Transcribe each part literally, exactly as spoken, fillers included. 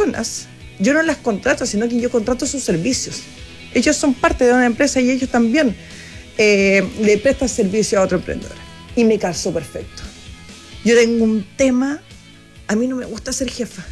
personas, yo no las contrato, sino que yo contrato sus servicios. Ellos son parte de una empresa y ellos también eh, le prestan servicio a otro emprendedor. Y me calzó perfecto. Yo tengo un tema, a mí no me gusta ser jefa.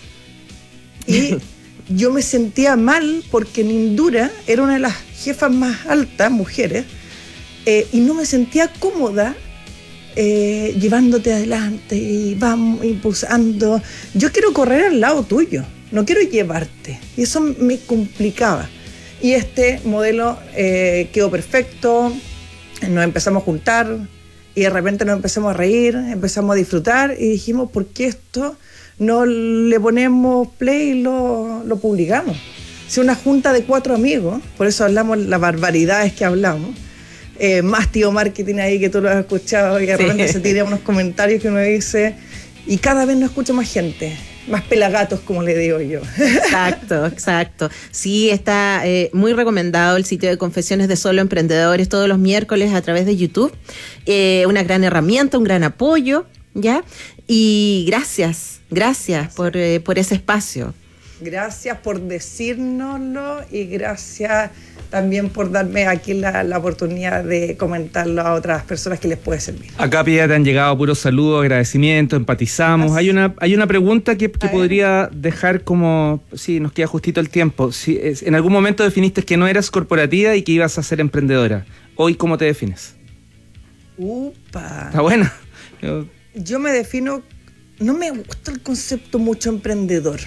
Y yo me sentía mal porque en Indura era una de las jefas más altas, mujeres, eh, y no me sentía cómoda eh, llevándote adelante y vamos impulsando. Yo quiero correr al lado tuyo, no quiero llevarte. Y eso me complicaba. Y este modelo eh, quedó perfecto, nos empezamos a juntar y de repente nos empezamos a reír, empezamos a disfrutar y dijimos, ¿por qué esto no le ponemos play y lo, lo publicamos? Si una junta de cuatro amigos, por eso hablamos las barbaridades que hablamos, eh, más tío marketing ahí que tú lo has escuchado y de repente sí. Se tiran unos comentarios que uno dice, y cada vez nos escucha más gente. Más pelagatos, como le digo yo. Exacto, exacto. Sí, está eh, muy recomendado el sitio de Confesiones de Solo Emprendedores todos los miércoles a través de YouTube. Eh, una gran herramienta, un gran apoyo, ¿ya? Y gracias, gracias por, eh, por ese espacio. Gracias por decírnoslo y gracias también por darme aquí la, la oportunidad de comentarlo a otras personas que les puede servir. Acá, Pía, te han llegado puros saludos, agradecimientos, empatizamos. Hay una, hay una pregunta que, que podría dejar como... Sí, nos queda justito el tiempo. Si, es, en algún momento definiste que no eras corporativa y que ibas a ser emprendedora. ¿Hoy cómo te defines? Upa. Está buena. Yo, Yo me defino... No me gusta el concepto mucho emprendedor.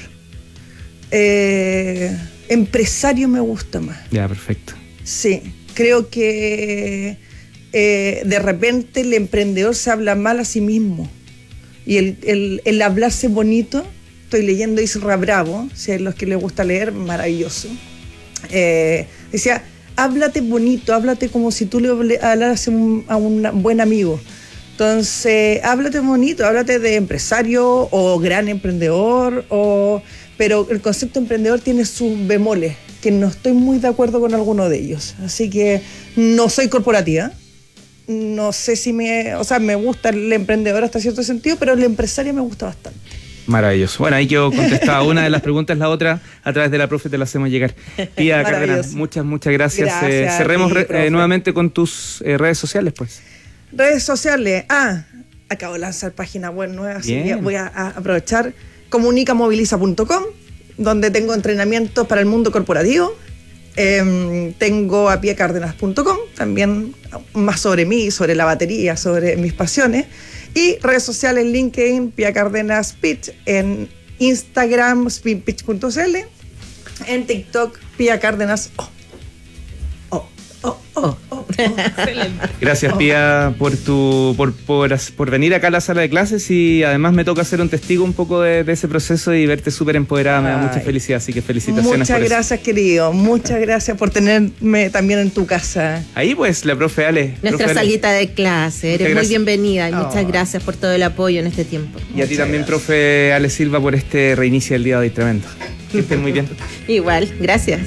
Eh, empresario me gusta más. Ya, perfecto. Sí, creo que eh, de repente el emprendedor se habla mal a sí mismo y el, el, el hablarse bonito, estoy leyendo Isra Bravo, si a los que les gusta leer, maravilloso, eh, decía, háblate bonito, háblate como si tú le hablaras a un, a un buen amigo. Entonces, háblate bonito, háblate de empresario o gran emprendedor, o, pero el concepto emprendedor tiene sus bemoles, que no estoy muy de acuerdo con alguno de ellos. Así que no soy corporativa, no sé si me... O sea, me gusta el emprendedor hasta cierto sentido, pero el empresario me gusta bastante. Maravilloso. Bueno, ahí quedó contestada una de las preguntas, la otra a través de la profe te la hacemos llegar. Pía Cárdenas, muchas, muchas gracias. gracias eh, cerremos ti, re, eh, nuevamente con tus eh, redes sociales, pues. Redes sociales. Ah, acabo de lanzar página web nueva, así que voy a, a aprovechar. comunica moviliza punto com, donde tengo entrenamientos para el mundo corporativo. Eh, tengo a pia cárdenas punto com, también más sobre mí, sobre la batería, sobre mis pasiones. Y redes sociales, LinkedIn, Pia Cárdenas Pitch, en Instagram, spin pitch punto c l, en TikTok, Pia Cárdenas. Oh, oh, oh, oh, oh, oh. Gracias, Pia, por tu por, por, por venir acá a la sala de clases, y además me toca ser un testigo un poco de, de ese proceso y verte súper empoderada. Ay, me da mucha felicidad, así que felicitaciones. Muchas por gracias, eso. querido. Muchas gracias por tenerme también en tu casa. Ahí pues, la profe Ale. Nuestra profe salita Ale. de clase. Eres muy bienvenida y oh. muchas gracias por todo el apoyo en este tiempo. Y muchas a ti también, gracias. profe Ale Silva, por este reinicio del día de hoy tremendo. Que estén muy bien. Igual, gracias.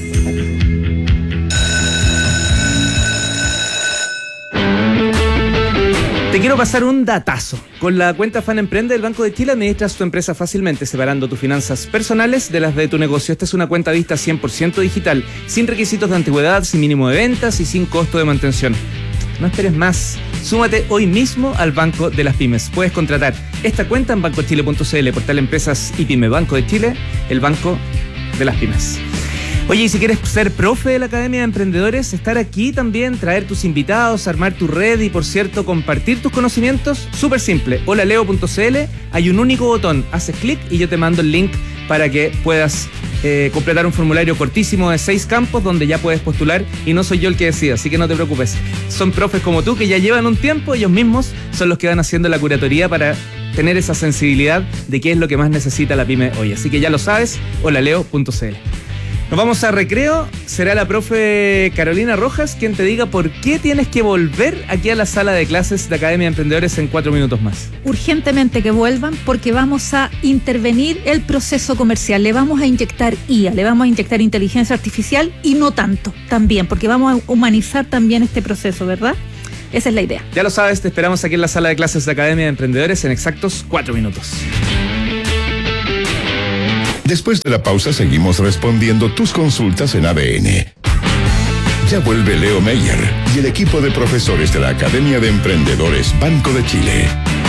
Te quiero pasar un datazo. Con la cuenta Fan Emprende del Banco de Chile administras tu empresa fácilmente, separando tus finanzas personales de las de tu negocio. Esta es una cuenta vista cien por ciento digital, sin requisitos de antigüedad, sin mínimo de ventas y sin costo de mantención. No esperes más. Súmate hoy mismo al Banco de las Pymes. Puedes contratar esta cuenta en banco chile punto c l, portal Empresas y Pyme Banco de Chile, el Banco de las Pymes. Oye, y si quieres ser profe de la Academia de Emprendedores, estar aquí también, traer tus invitados, armar tu red y, por cierto, compartir tus conocimientos, súper simple. hola leo punto c l, hay un único botón, haces clic y yo te mando el link para que puedas eh, completar un formulario cortísimo de seis campos donde ya puedes postular, y no soy yo el que decida, así que no te preocupes. Son profes como tú que ya llevan un tiempo, ellos mismos son los que van haciendo la curatoría para tener esa sensibilidad de qué es lo que más necesita la pyme hoy. Así que ya lo sabes, hola leo punto c l. Nos vamos a recreo. Será la profe Carolina Rojas quien te diga por qué tienes que volver aquí a la sala de clases de Academia de Emprendedores en cuatro minutos más. Urgentemente que vuelvan, porque vamos a intervenir el proceso comercial. Le vamos a inyectar I A, le vamos a inyectar inteligencia artificial, y no tanto también, porque vamos a humanizar también este proceso, ¿verdad? Esa es la idea. Ya lo sabes, te esperamos aquí en la sala de clases de Academia de Emprendedores en exactos cuatro minutos. Después de la pausa seguimos respondiendo tus consultas en A D N. Ya vuelve Leo Meyer y el equipo de profesores de la Academia de Emprendedores Banco de Chile.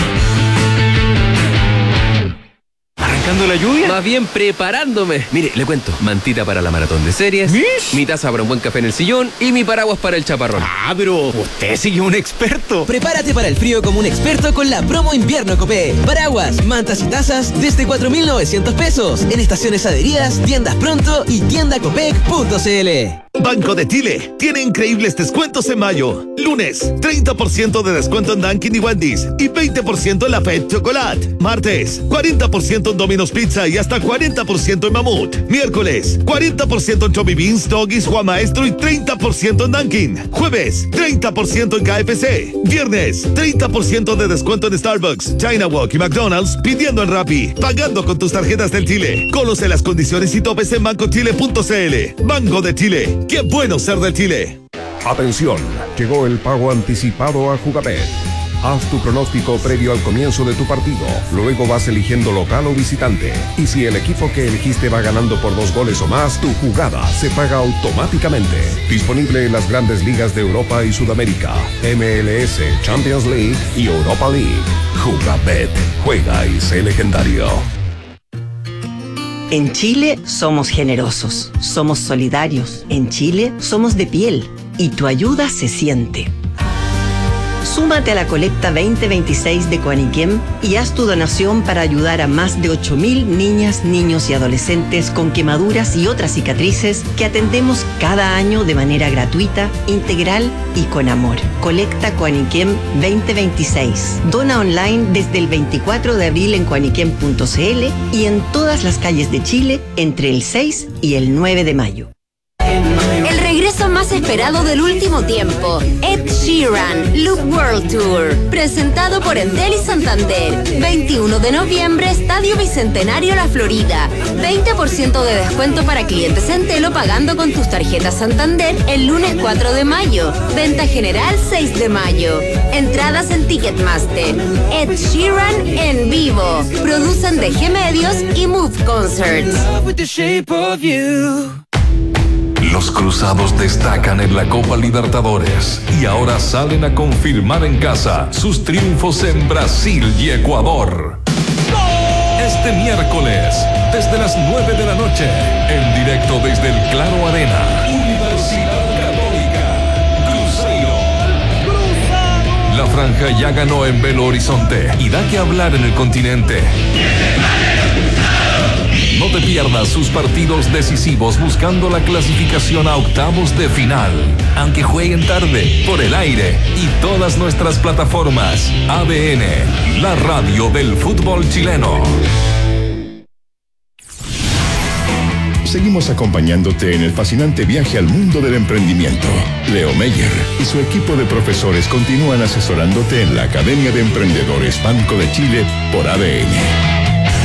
¿Arrancando la lluvia? Más bien preparándome. Mire, le cuento. Mantita para la maratón de series. ¿Mish? Mi taza para un buen café en el sillón y mi paraguas para el chaparrón. Ah, pero usted sigue un experto. Prepárate para el frío como un experto con la promo invierno Copé. Paraguas, mantas y tazas desde cuatro mil novecientos pesos. En estaciones adheridas, tiendas pronto y tienda copec punto cl. Banco de Chile tiene increíbles descuentos en mayo. Lunes, treinta por ciento de descuento en Dunkin' y Wendy's y veinte por ciento en la Fed Chocolate. Martes, cuarenta por ciento en Domino's Pizza y hasta cuarenta por ciento en Mamut. Miércoles, cuarenta por ciento en Chubby Beans, Doggies, Juan Maestro y treinta por ciento en Dunkin'. Jueves, treinta por ciento en K F C. Viernes, treinta por ciento de descuento en Starbucks, China Walk y McDonald's pidiendo en Rappi, pagando con tus tarjetas del Chile. Conoce las condiciones y topes en banco chile punto cl. Banco de Chile. ¡Qué bueno ser del Chile! Atención, llegó el pago anticipado a Jugabet. Haz tu pronóstico previo al comienzo de tu partido. Luego vas eligiendo local o visitante. Y si el equipo que elegiste va ganando por dos goles o más, tu jugada se paga automáticamente. Disponible en las grandes ligas de Europa y Sudamérica, M L S, Champions League y Europa League. Jugabet. Juega y sé legendario. En Chile somos generosos, somos solidarios. En Chile somos de piel y tu ayuda se siente. Súmate a la colecta veinte veintiséis de Coaniquem y haz tu donación para ayudar a más de ocho mil niñas, niños y adolescentes con quemaduras y otras cicatrices que atendemos cada año de manera gratuita, integral y con amor. Colecta Coaniquem veinte veintiséis. Dona online desde el veinticuatro de abril en coaniquem punto cl y en todas las calles de Chile entre el seis y el nueve de mayo. El regreso más esperado del último tiempo, Ed Sheeran, Loop World Tour, presentado por Entel y Santander. veintiuno de noviembre, Estadio Bicentenario La Florida. veinte por ciento de descuento para clientes Entel o pagando con tus tarjetas Santander el lunes cuatro de mayo. Venta general seis de mayo. Entradas en Ticketmaster. Ed Sheeran en vivo. Producen D G Medios y Move Concerts. Los cruzados destacan en la Copa Libertadores y ahora salen a confirmar en casa sus triunfos en Brasil y Ecuador. Este miércoles, desde las nueve de la noche, en directo desde el Claro Arena, Universidad Católica, Cruzeiro. La franja ya ganó en Belo Horizonte y da que hablar en el continente. No te pierdas sus partidos decisivos buscando la clasificación a octavos de final. Aunque jueguen tarde, por el aire y todas nuestras plataformas. A D N, la radio del fútbol chileno. Seguimos acompañándote en el fascinante viaje al mundo del emprendimiento. Leo Meyer y su equipo de profesores continúan asesorándote en la Academia de Emprendedores Banco de Chile por A D N.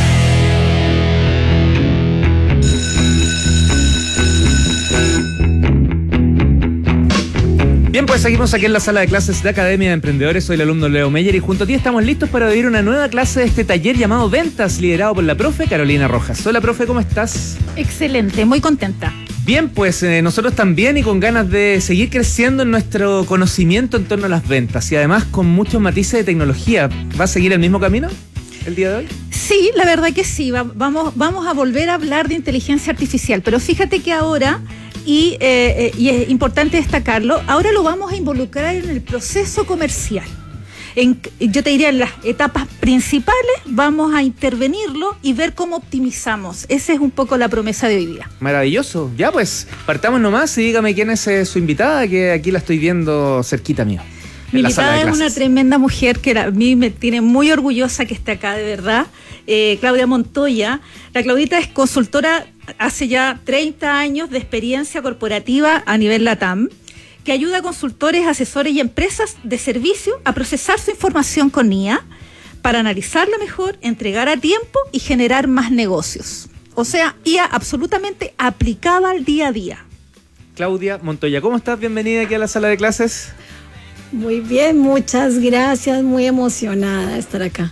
Bien, pues seguimos aquí en la sala de clases de Academia de Emprendedores. Soy el alumno Leo Meyer y junto a ti estamos listos para vivir una nueva clase de este taller llamado Ventas, liderado por la profe Carolina Rojas. Hola, profe, ¿cómo estás? Excelente, muy contenta. Bien, pues eh, nosotros también y con ganas de seguir creciendo en nuestro conocimiento en torno a las ventas y además con muchos matices de tecnología. ¿Va a seguir el mismo camino el día de hoy? Sí, la verdad que sí. Va, vamos, vamos a volver a hablar de inteligencia artificial, pero fíjate que ahora... Y, eh, y es importante destacarlo, ahora lo vamos a involucrar en el proceso comercial. En, yo te diría en las etapas principales vamos a intervenirlo y ver cómo optimizamos. Esa es un poco la promesa de hoy día. Maravilloso. Ya pues, partamos nomás y dígame quién es eh, su invitada, que aquí la estoy viendo cerquita mío. Mi invitada es una tremenda mujer que a mí me tiene muy orgullosa que esté acá, de verdad. Eh, Claudia Montoya. La Claudita es consultora hace ya treinta años de experiencia corporativa a nivel LATAM, que ayuda a consultores, asesores y empresas de servicio a procesar su información con I A para analizarla mejor, entregar a tiempo y generar más negocios. O sea, I A absolutamente aplicada al día a día. Claudia Montoya, ¿cómo estás? Bienvenida aquí a la sala de clases. Muy bien, muchas gracias, muy emocionada de estar acá.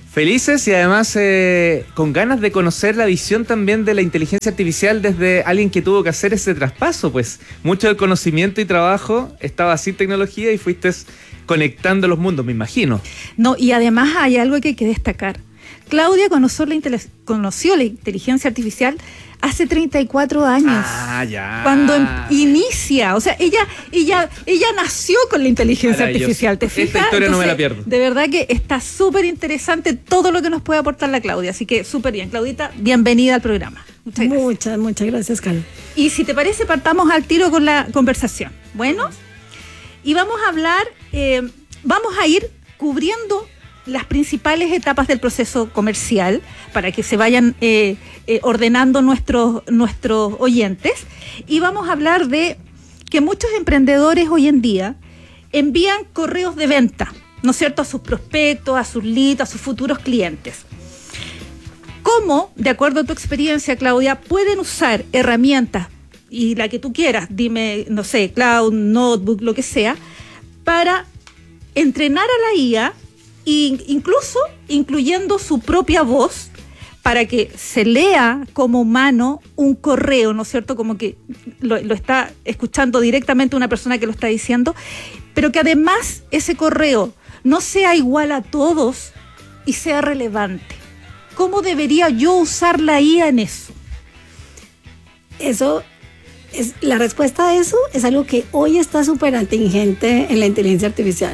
Felices y además eh, con ganas de conocer la visión también de la inteligencia artificial desde alguien que tuvo que hacer ese traspaso, pues mucho del conocimiento y trabajo estaba sin tecnología y fuiste conectando los mundos, me imagino. No, y además hay algo que hay que destacar. Claudia conoció la, intele- conoció la inteligencia artificial hace treinta y cuatro años. Ah, ya. Cuando em- inicia, o sea, ella ella ella nació con la inteligencia artificial, ¿te fijas? Esta historia Entonces, no me la pierdo. De verdad que está súper interesante todo lo que nos puede aportar la Claudia, así que súper bien. Claudita, bienvenida al programa. Muchas gracias. Muchas, muchas gracias, Carlos. Y si te parece, partamos al tiro con la conversación. Bueno, y vamos a hablar, eh, vamos a ir cubriendo las principales etapas del proceso comercial para que se vayan eh, eh, ordenando nuestros, nuestros oyentes. Y vamos a hablar de que muchos emprendedores hoy en día envían correos de venta, ¿no es cierto?, a sus prospectos, a sus leads, a sus futuros clientes. ¿Cómo, de acuerdo a tu experiencia, Claudia, pueden usar herramientas, y la que tú quieras, dime, no sé, Cloud, Notebook, lo que sea, para entrenar a la I A, e incluso incluyendo su propia voz, para que se lea como humano un correo, ¿no es cierto? Como que lo, lo está escuchando directamente una persona que lo está diciendo, pero que además ese correo no sea igual a todos y sea relevante. ¿Cómo debería yo usar la I A en eso? Eso es, la respuesta a eso es algo que hoy está súper atingente en la inteligencia artificial.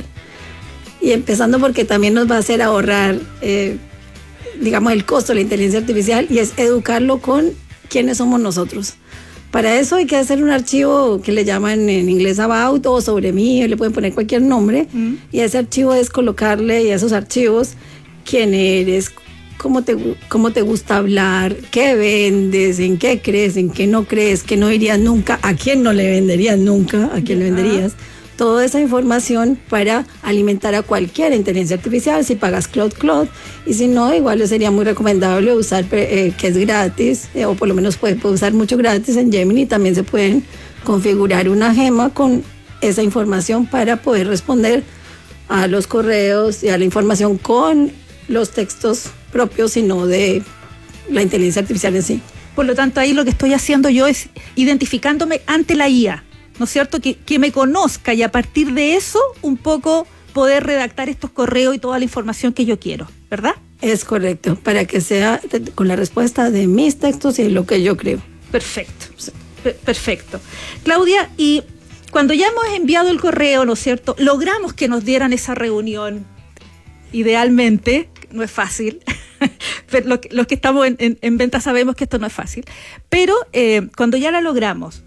Y empezando porque también nos va a hacer ahorrar, eh, digamos, el costo de la inteligencia artificial, y es educarlo con quiénes somos nosotros. Para eso hay que hacer un archivo que le llaman en inglés about o sobre mí, o le pueden poner cualquier nombre, mm. y ese archivo es colocarle a esos archivos quién eres, cómo te, cómo te gusta hablar, qué vendes, en qué crees, en qué no crees, qué no dirías nunca, a quién no le venderías nunca, a quién le venderías. Toda esa información para alimentar a cualquier inteligencia artificial, si pagas Claude Claude, y si no, igual sería muy recomendable usar, eh, que es gratis, eh, o por lo menos puede, puede usar mucho gratis en Gemini. También se pueden configurar una gema con esa información para poder responder a los correos y a la información con los textos propios y no de la inteligencia artificial en sí. Por lo tanto, ahí lo que estoy haciendo yo es identificándome ante la I A, ¿no es cierto? Que, que me conozca, y a partir de eso un poco poder redactar estos correos y toda la información que yo quiero, ¿verdad? Es correcto, para que sea con la respuesta de mis textos y lo que yo creo. Perfecto, perfecto. Claudia, y cuando ya hemos enviado el correo, ¿no es cierto?, logramos que nos dieran esa reunión, idealmente, no es fácil, pero los, los que estamos en, en, en venta sabemos que esto no es fácil, pero eh, cuando ya la logramos,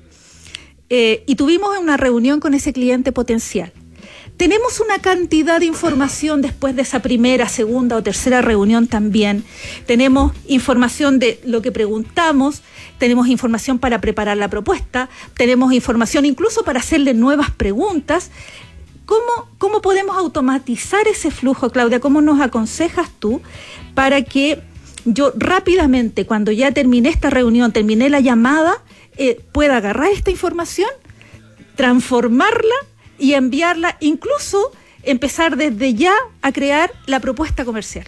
Eh, y tuvimos una reunión con ese cliente potencial, tenemos una cantidad de información después de esa primera, segunda o tercera reunión también. Tenemos información de lo que preguntamos, tenemos información para preparar la propuesta, tenemos información incluso para hacerle nuevas preguntas. ¿Cómo, cómo podemos automatizar ese flujo, Claudia? ¿Cómo nos aconsejas tú para que yo rápidamente, cuando ya terminé esta reunión, terminé la llamada, Eh, pueda agarrar esta información, transformarla y enviarla, incluso empezar desde ya a crear la propuesta comercial?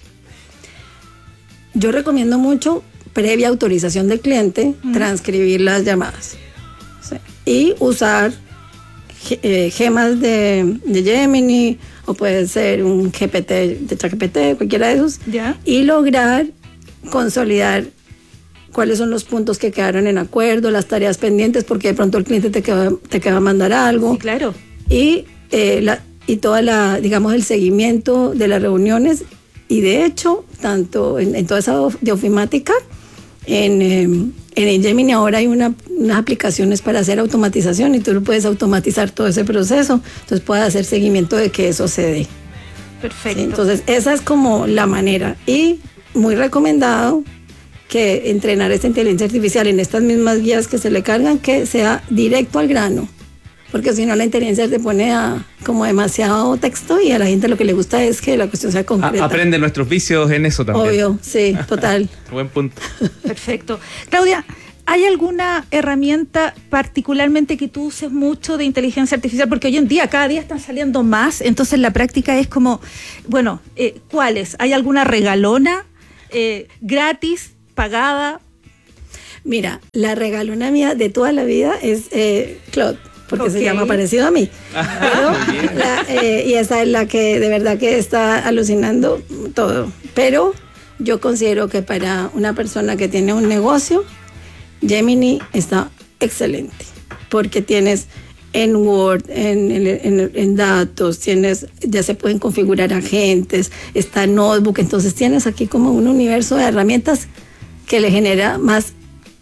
Yo recomiendo mucho, previa autorización del cliente, mm. transcribir las llamadas, ¿sí? Y usar eh, gemas de, de Gemini, o puede ser un G P T de ChatGPT, cualquiera de esos, ¿ya? Y lograr consolidar cuáles son los puntos que quedaron en acuerdo, las tareas pendientes, porque de pronto el cliente te queda, te queda a mandar algo. Sí, claro. Y, eh, la, y toda la, digamos, el seguimiento de las reuniones. Y de hecho, tanto en, en toda esa de ofimática, en, eh, en Gemini ahora hay una, unas aplicaciones para hacer automatización, y tú lo puedes automatizar todo ese proceso. Entonces puedes hacer seguimiento de que eso se dé. Perfecto. ¿Sí? Entonces esa es como la manera. Y muy recomendado que entrenar esta inteligencia artificial en estas mismas guías que se le cargan, que sea directo al grano, porque si no la inteligencia te pone a, como demasiado texto, y a la gente lo que le gusta es que la cuestión sea concreta. A, aprende nuestros vicios en eso también. Obvio, sí, total. Buen punto. Perfecto. Claudia, ¿hay alguna herramienta particularmente que tú uses mucho de inteligencia artificial? Porque hoy en día, cada día están saliendo más, entonces la práctica es como, bueno, eh, ¿cuáles? ¿Hay alguna regalona, eh, gratis, pagada? Mira, la regalona mía de toda la vida es eh, Claude, porque Okay. se llama parecido a mí. Pero la, eh, y esa es la que de verdad que está alucinando todo. Pero yo considero que para una persona que tiene un negocio, Gemini está excelente, porque tienes en Word, en, en, en, en datos, tienes, ya se pueden configurar agentes, está Notebook, entonces tienes aquí como un universo de herramientas que le genera más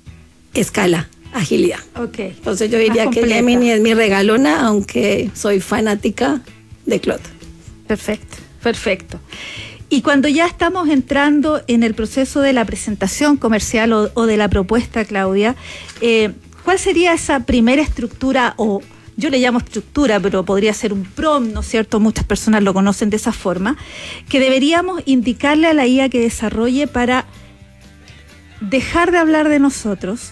escala, agilidad. Okay. Entonces yo diría que Gemini es mi regalona, aunque soy fanática de Claude. Perfecto, perfecto. Y cuando ya estamos entrando en el proceso de la presentación comercial o, o de la propuesta, Claudia, eh, ¿cuál sería esa primera estructura, o yo le llamo estructura, pero podría ser un prompt, ¿no es cierto? Muchas personas lo conocen de esa forma, que deberíamos indicarle a la I A que desarrolle para dejar de hablar de nosotros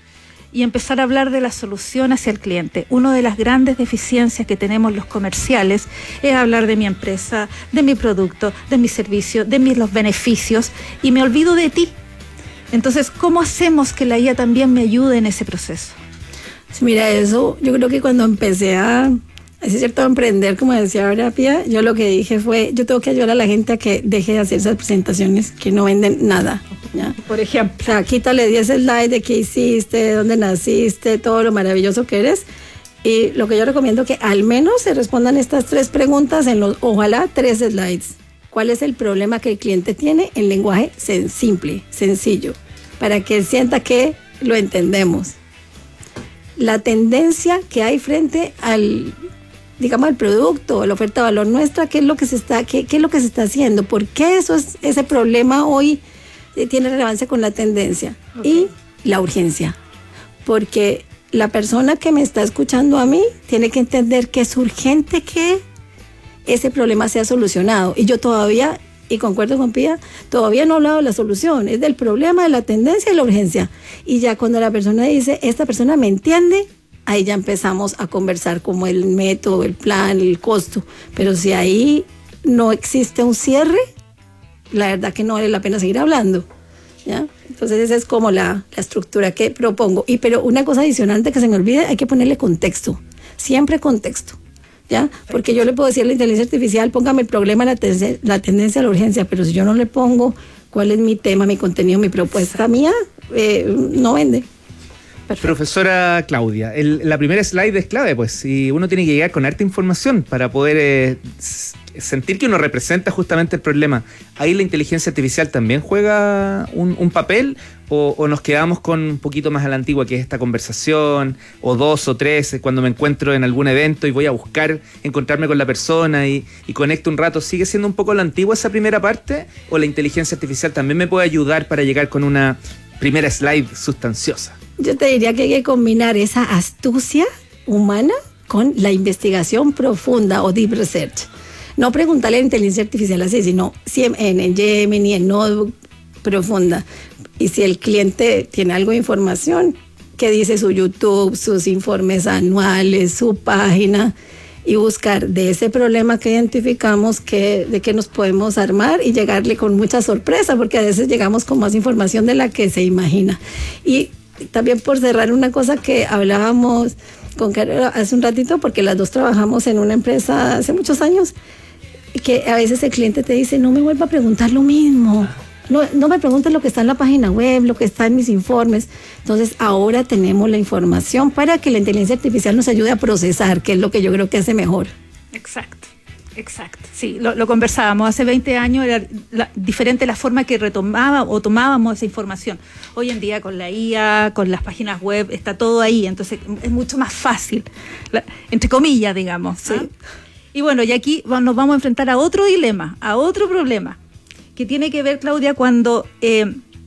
y empezar a hablar de la solución hacia el cliente? Una de las grandes deficiencias que tenemos los comerciales es hablar de mi empresa, de mi producto, de mi servicio, de mis los beneficios, y me olvido de ti. Entonces, ¿cómo hacemos que la I A también me ayude en ese proceso? Sí, mira, eso, yo creo que cuando empecé a, es cierto, a emprender, como decía ahora Pía, yo lo que dije fue, yo tengo que ayudar a la gente a que deje de hacer esas presentaciones que no venden nada, ¿ya? Por ejemplo. O sea, quítale diez slides de qué hiciste, de dónde naciste, todo lo maravilloso que eres. Y lo que yo recomiendo que al menos se respondan estas tres preguntas en los, ojalá, tres slides. ¿Cuál es el problema que el cliente tiene en lenguaje sen- simple, sencillo? Para que él sienta que lo entendemos. La tendencia que hay frente al, digamos, al producto, a la oferta de valor nuestra, ¿qué es lo que se está, qué, qué es lo que se está haciendo? ¿Por qué eso es, ese problema hoy tiene relevancia con la tendencia? Okay. Y la urgencia, porque la persona que me está escuchando a mí tiene que entender que es urgente que ese problema sea solucionado, y yo todavía, y concuerdo con Pía, todavía no he hablado de la solución, es del problema, de la tendencia y la urgencia, y ya cuando la persona dice, esta persona me entiende, ahí ya empezamos a conversar como el método, el plan, el costo, pero si ahí no existe un cierre, la verdad que no vale la pena seguir hablando, ¿ya? Entonces esa es como la, la estructura que propongo. Y pero una cosa adicional antes que se me olvide, hay que ponerle contexto, siempre contexto, ¿ya? Porque yo le puedo decir a la inteligencia artificial, póngame el problema, la, ten- la tendencia, la urgencia, pero si yo no le pongo cuál es mi tema, mi contenido, mi propuesta mía, eh, no vende. Perfecto. Profesora Claudia, el, la primera slide es clave, pues, y uno tiene que llegar con harta información para poder eh, sentir que uno representa justamente el problema. ¿Ahí la inteligencia artificial también juega un, un papel o, o nos quedamos con un poquito más a la antigua, que es esta conversación, o dos o tres, cuando me encuentro en algún evento y voy a buscar encontrarme con la persona y, y conecto un rato? ¿Sigue siendo un poco la antigua esa primera parte o la inteligencia artificial también me puede ayudar para llegar con una primera slide sustanciosa? Yo te diría que hay que combinar esa astucia humana con la investigación profunda o deep research. No preguntarle a la inteligencia artificial así, sino en, en Gemini, en Notebook, profunda. Y si el cliente tiene algo de información, que dice su YouTube, sus informes anuales, su página, y buscar de ese problema que identificamos que, de qué nos podemos armar y llegarle con mucha sorpresa, porque a veces llegamos con más información de la que se imagina. Y también, por cerrar, una cosa que hablábamos con Carol hace un ratito, porque las dos trabajamos en una empresa hace muchos años, que a veces el cliente te dice, no me vuelva a preguntar lo mismo, no, no me preguntes lo que está en la página web, lo que está en mis informes. Entonces ahora tenemos la información para que la inteligencia artificial nos ayude a procesar, que es lo que yo creo que hace mejor. Exacto. Exacto, sí, lo, lo conversábamos. Hace veinte años era la, diferente la forma que retomaba o tomábamos esa información. Hoy en día con la I A, con las páginas web, está todo ahí, entonces es mucho más fácil, la, entre comillas, digamos. Sí. ¿Ah? Y bueno, y aquí nos vamos a enfrentar a otro dilema, a otro problema, que tiene que ver, Claudia, cuando eh,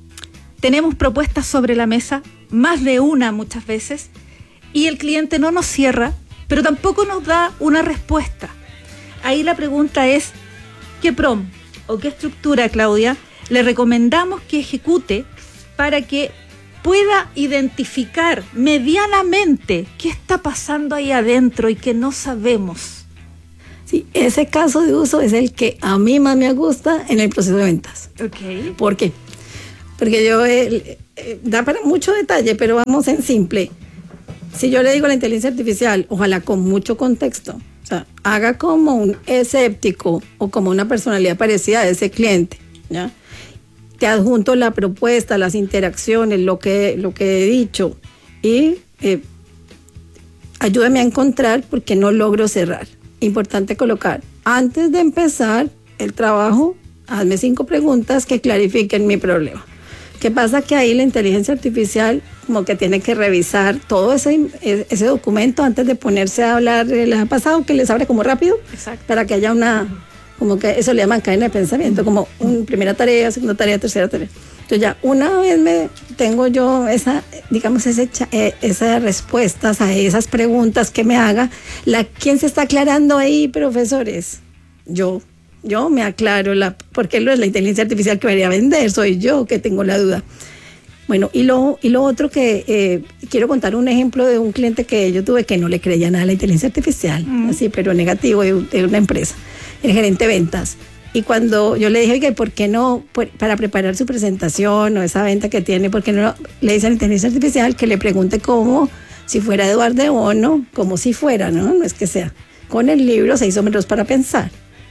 tenemos propuestas sobre la mesa, más de una muchas veces, y el cliente no nos cierra, pero tampoco nos da una respuesta. Ahí la pregunta es, ¿qué prompt o qué estructura, Claudia, le recomendamos que ejecute para que pueda identificar medianamente qué está pasando ahí adentro y que no sabemos. Sí, ese caso de uso es el que a mí más me gusta en el proceso de ventas. Ok. ¿Por qué? Porque yo, eh, eh, da para mucho detalle, pero vamos en simple. Si yo le digo a la inteligencia artificial, ojalá con mucho contexto, o sea, haga como un escéptico o como una personalidad parecida a ese cliente, ¿ya? Te adjunto la propuesta, las interacciones, lo que, lo que he dicho y eh, ayúdame a encontrar porque no logro cerrar. Importante colocar, antes de empezar el trabajo, hazme cinco preguntas que clarifiquen mi problema. ¿Qué pasa? Que ahí la inteligencia artificial como que tiene que revisar todo ese, ese documento antes de ponerse a hablar. ¿Les ha pasado que les abre como rápido? Exacto. Para que haya una, como que eso le llaman cadena de pensamiento, como una primera tarea, segunda tarea, tercera tarea. Entonces ya una vez me tengo yo esa, digamos, ese, eh, esas respuestas a esas preguntas que me haga, la, ¿quién se está aclarando ahí, profesores? Yo. Yo me aclaro, la, porque no es la inteligencia artificial que debería vender, soy yo que tengo la duda. Bueno, y lo, y lo otro que eh, quiero contar un ejemplo de un cliente que yo tuve que no le creía nada a la inteligencia artificial, mm. así, pero negativo, de, de una empresa, el gerente de ventas. Y cuando yo le dije, oiga, ¿por qué no, por, para preparar su presentación o esa venta que tiene, por qué no le dice a la inteligencia artificial que le pregunte cómo, si fuera Eduardo de Bono, como si fuera, ¿no? No es que sea. Con el libro Seis hombres para pensar.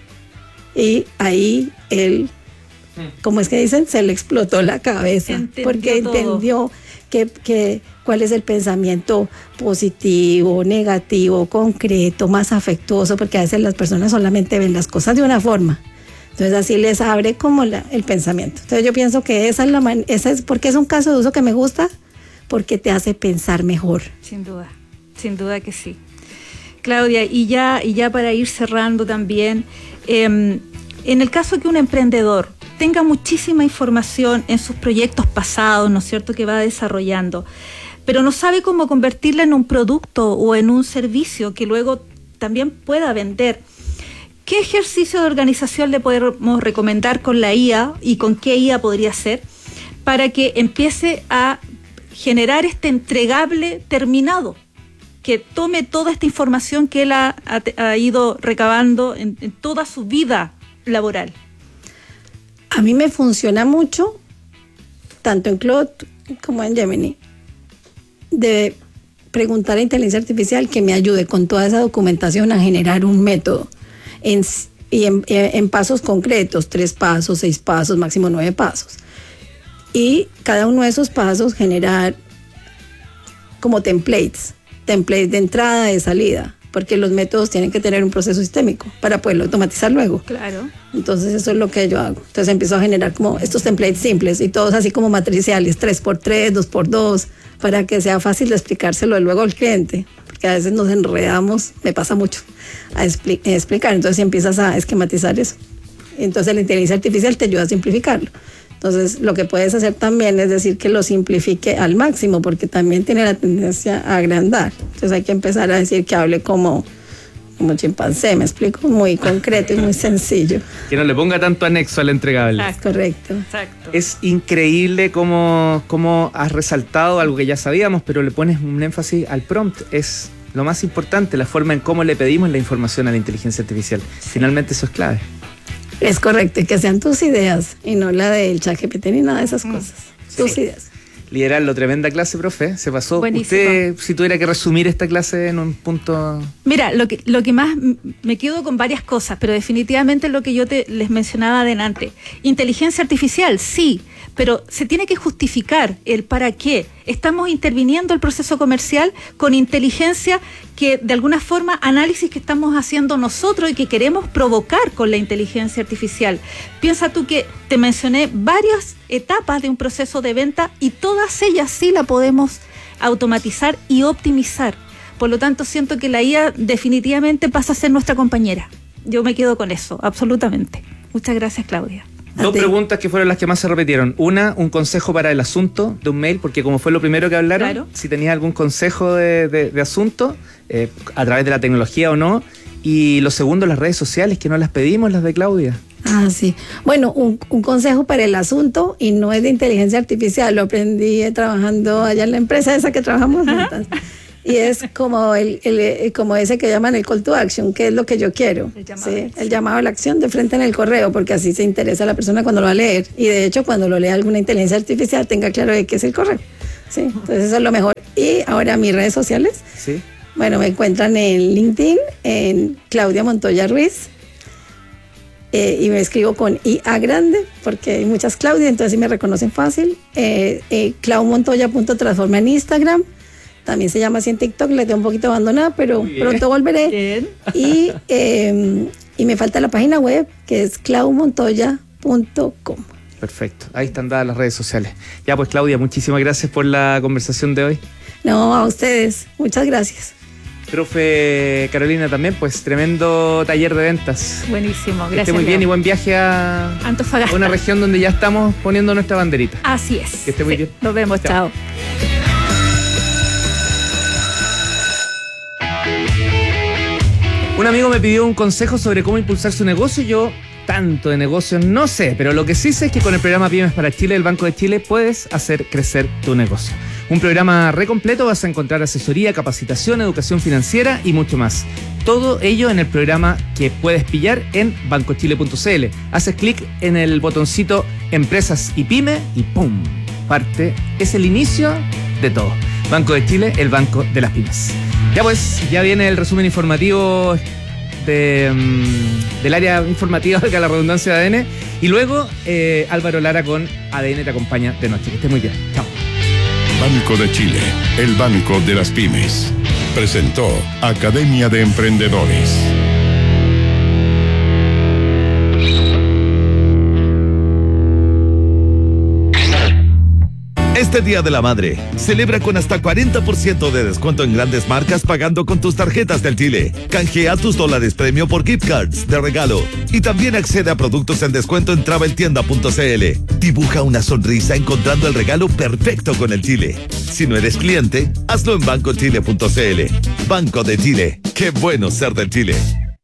Y ahí él, ¿cómo es que dicen? Se le explotó la cabeza. Entendió porque todo. Entendió que, que, cuál es el pensamiento positivo, negativo, concreto, más afectuoso, porque a veces las personas solamente ven las cosas de una forma. Entonces así les abre como la, el pensamiento. Entonces yo pienso que esa es la man, esa es porque es un caso de uso que me gusta, porque te hace pensar mejor. Sin duda, sin duda que sí. Claudia, y ya, y ya para ir cerrando también, eh, en el caso que un emprendedor tenga muchísima información en sus proyectos pasados, ¿no es cierto?, que va desarrollando, pero no sabe cómo convertirla en un producto o en un servicio que luego también pueda vender, ¿qué ejercicio de organización le podemos recomendar con la I A y con qué I A podría ser para que empiece a generar este entregable terminado? Que tome toda esta información que él ha, ha, ha ido recabando en, en toda su vida laboral. A mí me funciona mucho, tanto en Claude como en Gemini, de preguntar a inteligencia artificial que me ayude con toda esa documentación a generar un método en, y en, en pasos concretos, tres pasos, seis pasos, máximo nueve pasos. Y cada uno de esos pasos generar como templates. templates de entrada, de salida, porque los métodos tienen que tener un proceso sistémico para poderlo automatizar luego. Claro. Entonces eso es lo que yo hago. Entonces empiezo a generar como estos templates simples y todos así como matriciales, tres por tres, dos por dos, para que sea fácil de explicárselo luego al cliente, porque a veces nos enredamos, me pasa mucho, a expli- a explicar. Entonces empiezas a esquematizar eso. Entonces la inteligencia artificial te ayuda a simplificarlo. Entonces, lo que puedes hacer también es decir que lo simplifique al máximo, porque también tiene la tendencia a agrandar. Entonces, hay que empezar a decir que hable como, como chimpancé, me explico, muy concreto y muy sencillo. Que no le ponga tanto anexo al entregable. Exacto. Correcto. Exacto. Es increíble cómo, cómo has resaltado algo que ya sabíamos, pero le pones un énfasis al prompt. Es lo más importante, la forma en cómo le pedimos la información a la inteligencia artificial. Finalmente, eso es clave. Es correcto, y que sean tus ideas y no la del ChatGPT ni nada de esas cosas. Mm, tus sí. ideas. Liderarlo, tremenda clase, profe. Se pasó. Buenísimo. Usted, si tuviera que resumir esta clase en un punto... Mira, lo que, lo que más me quedo con varias cosas, pero definitivamente lo que yo te, les mencionaba adelante. Inteligencia artificial, sí, pero se tiene que justificar el para qué. Estamos interviniendo el proceso comercial con inteligencia que, de alguna forma, análisis que estamos haciendo nosotros y que queremos provocar con la inteligencia artificial. Piensa tú que te mencioné varias etapas de un proceso de venta y todas ellas sí la podemos automatizar y optimizar. Por lo tanto, siento que la I A definitivamente pasa a ser nuestra compañera. Yo me quedo con eso, absolutamente. Muchas gracias, Claudia. Dos preguntas que fueron las que más se repitieron. Una, un consejo para el asunto de un mail, porque como fue lo primero que hablaron, claro. Si tenías algún consejo de, de, de asunto, eh, a través de la tecnología o no. Y lo segundo, las redes sociales, que no las pedimos, las de Claudia. Ah, sí. Bueno, un, un consejo para el asunto, y no es de inteligencia artificial, lo aprendí trabajando allá en la empresa esa que trabajamos juntas. Y es como el, el como ese que llaman el call to action, que es lo que yo quiero. El llamado, ¿sí? El llamado a la acción de frente en el correo, porque así se interesa a la persona cuando lo va a leer. Y de hecho, cuando lo lea alguna inteligencia artificial, tenga claro de qué es el correo. ¿Sí? Entonces eso es lo mejor. Y ahora mis redes sociales. Sí. Bueno, me encuentran en LinkedIn, en Claudia Montoya Ruiz. Eh, y me escribo con I A grande, porque hay muchas Claudia, entonces sí me reconocen fácil. Eh, eh, claumontoya punto transforma en Instagram. También se llama así en TikTok, la tengo un poquito abandonada, pero pronto volveré. Bien. Y, eh, y me falta la página web, que es clau montoya punto com. Perfecto, ahí están dadas las redes sociales. Ya pues, Claudia, muchísimas gracias por la conversación de hoy. No, a ustedes, muchas gracias. Profe Carolina también, pues tremendo taller de ventas. Buenísimo, gracias. Que esté muy bien, y buen viaje a Antofagasta, una región donde ya estamos poniendo nuestra banderita. Así es. Que esté muy sí. bien. Nos vemos, chao. chao. Un amigo me pidió un consejo sobre cómo impulsar su negocio. Yo tanto de negocios no sé, pero lo que sí sé es que con el programa Pymes para Chile del Banco de Chile puedes hacer crecer tu negocio. Un programa re completo, vas a encontrar asesoría, capacitación, educación financiera y mucho más. Todo ello en el programa que puedes pillar en banco chile punto c l. Haces clic en el botoncito Empresas y Pyme y ¡pum! Parte, es el inicio de todo. Banco de Chile, el banco de las pymes. Ya pues, ya viene el resumen informativo de, um, del área informativa, de la redundancia de A D N. Y luego eh, Álvaro Lara con A D N te acompaña de noche. Que esté muy bien. Chao. Banco de Chile, el banco de las pymes. Presentó Academia de Emprendedores. Este Día de la Madre, celebra con hasta cuarenta por ciento de descuento en grandes marcas pagando con tus tarjetas del Chile. Canjea tus dólares premio por gift cards de regalo. Y también accede a productos en descuento en travel tienda punto c l. Dibuja una sonrisa encontrando el regalo perfecto con el Chile. Si no eres cliente, hazlo en banco chile punto c l. Banco de Chile. Qué bueno ser del Chile.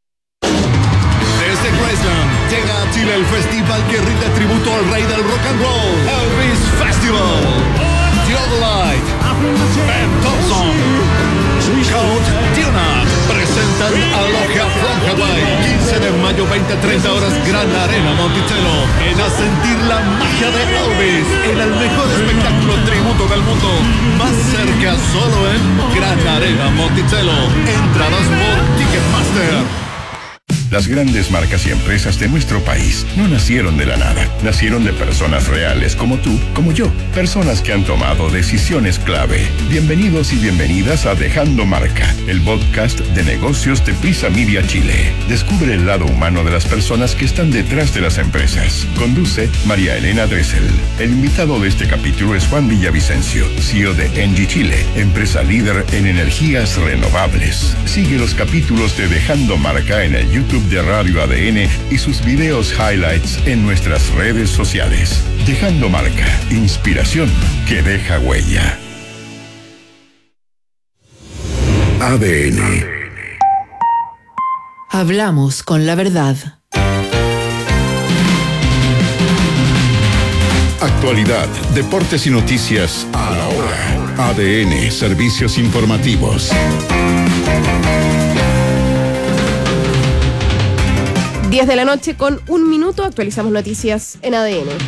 Desde Graceland llega a Chile el festival que rinde tributo al rey del rock and roll, Elvis Festival. Theodolite, Ben Thompson, Count Dionat presentan a Logia from Hawaii. quince de mayo, veinte a treinta horas, Gran Arena Monticello. En a sentir la magia de Elvis en el mejor espectáculo tributo del mundo. Más cerca solo en Gran Arena Monticello. Entradas por Ticketmaster. Las grandes marcas y empresas de nuestro país no nacieron de la nada, nacieron de personas reales como tú, como yo, personas que han tomado decisiones clave. Bienvenidos y bienvenidas a Dejando Marca, el podcast de negocios de Prisa Media Chile. Descubre el lado humano de las personas que están detrás de las empresas. Conduce María Elena Dressel. El invitado de este capítulo es Juan Villavicencio, C E O de Engie Chile, empresa líder en energías renovables. Sigue los capítulos de Dejando Marca en el YouTube de Radio A D N y sus videos highlights en nuestras redes sociales. Dejando Marca, inspiración que deja huella. A D N. Hablamos con la verdad. Actualidad, deportes y noticias a la hora. A D N, servicios informativos. diez de la noche con un minuto, actualizamos noticias en A D N.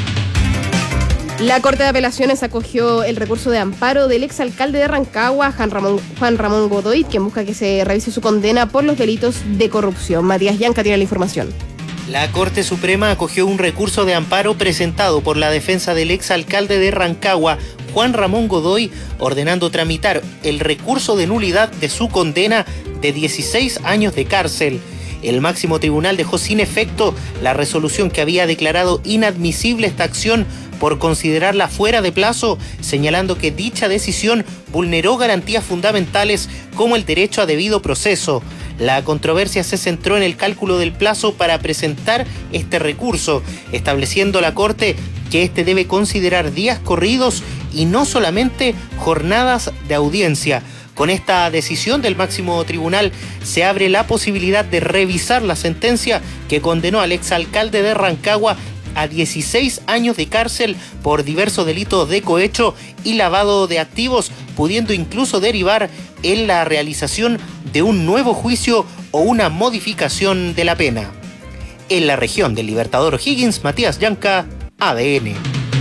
La Corte de Apelaciones acogió el recurso de amparo del exalcalde de Rancagua, Juan Ramón, Juan Ramón Godoy, quien busca que se revise su condena por los delitos de corrupción. Matías Yanca tiene la información. La Corte Suprema acogió un recurso de amparo presentado por la defensa del exalcalde de Rancagua, Juan Ramón Godoy, ordenando tramitar el recurso de nulidad de su condena de dieciséis años de cárcel. El máximo tribunal dejó sin efecto la resolución que había declarado inadmisible esta acción por considerarla fuera de plazo, señalando que dicha decisión vulneró garantías fundamentales como el derecho a debido proceso. La controversia se centró en el cálculo del plazo para presentar este recurso, estableciendo la Corte que este debe considerar días corridos y no solamente jornadas de audiencia. Con esta decisión del máximo tribunal se abre la posibilidad de revisar la sentencia que condenó al exalcalde de Rancagua a dieciséis años de cárcel por diversos delitos de cohecho y lavado de activos, pudiendo incluso derivar en la realización de un nuevo juicio o una modificación de la pena. En la región del Libertador O'Higgins, Matías Yanca, A D N.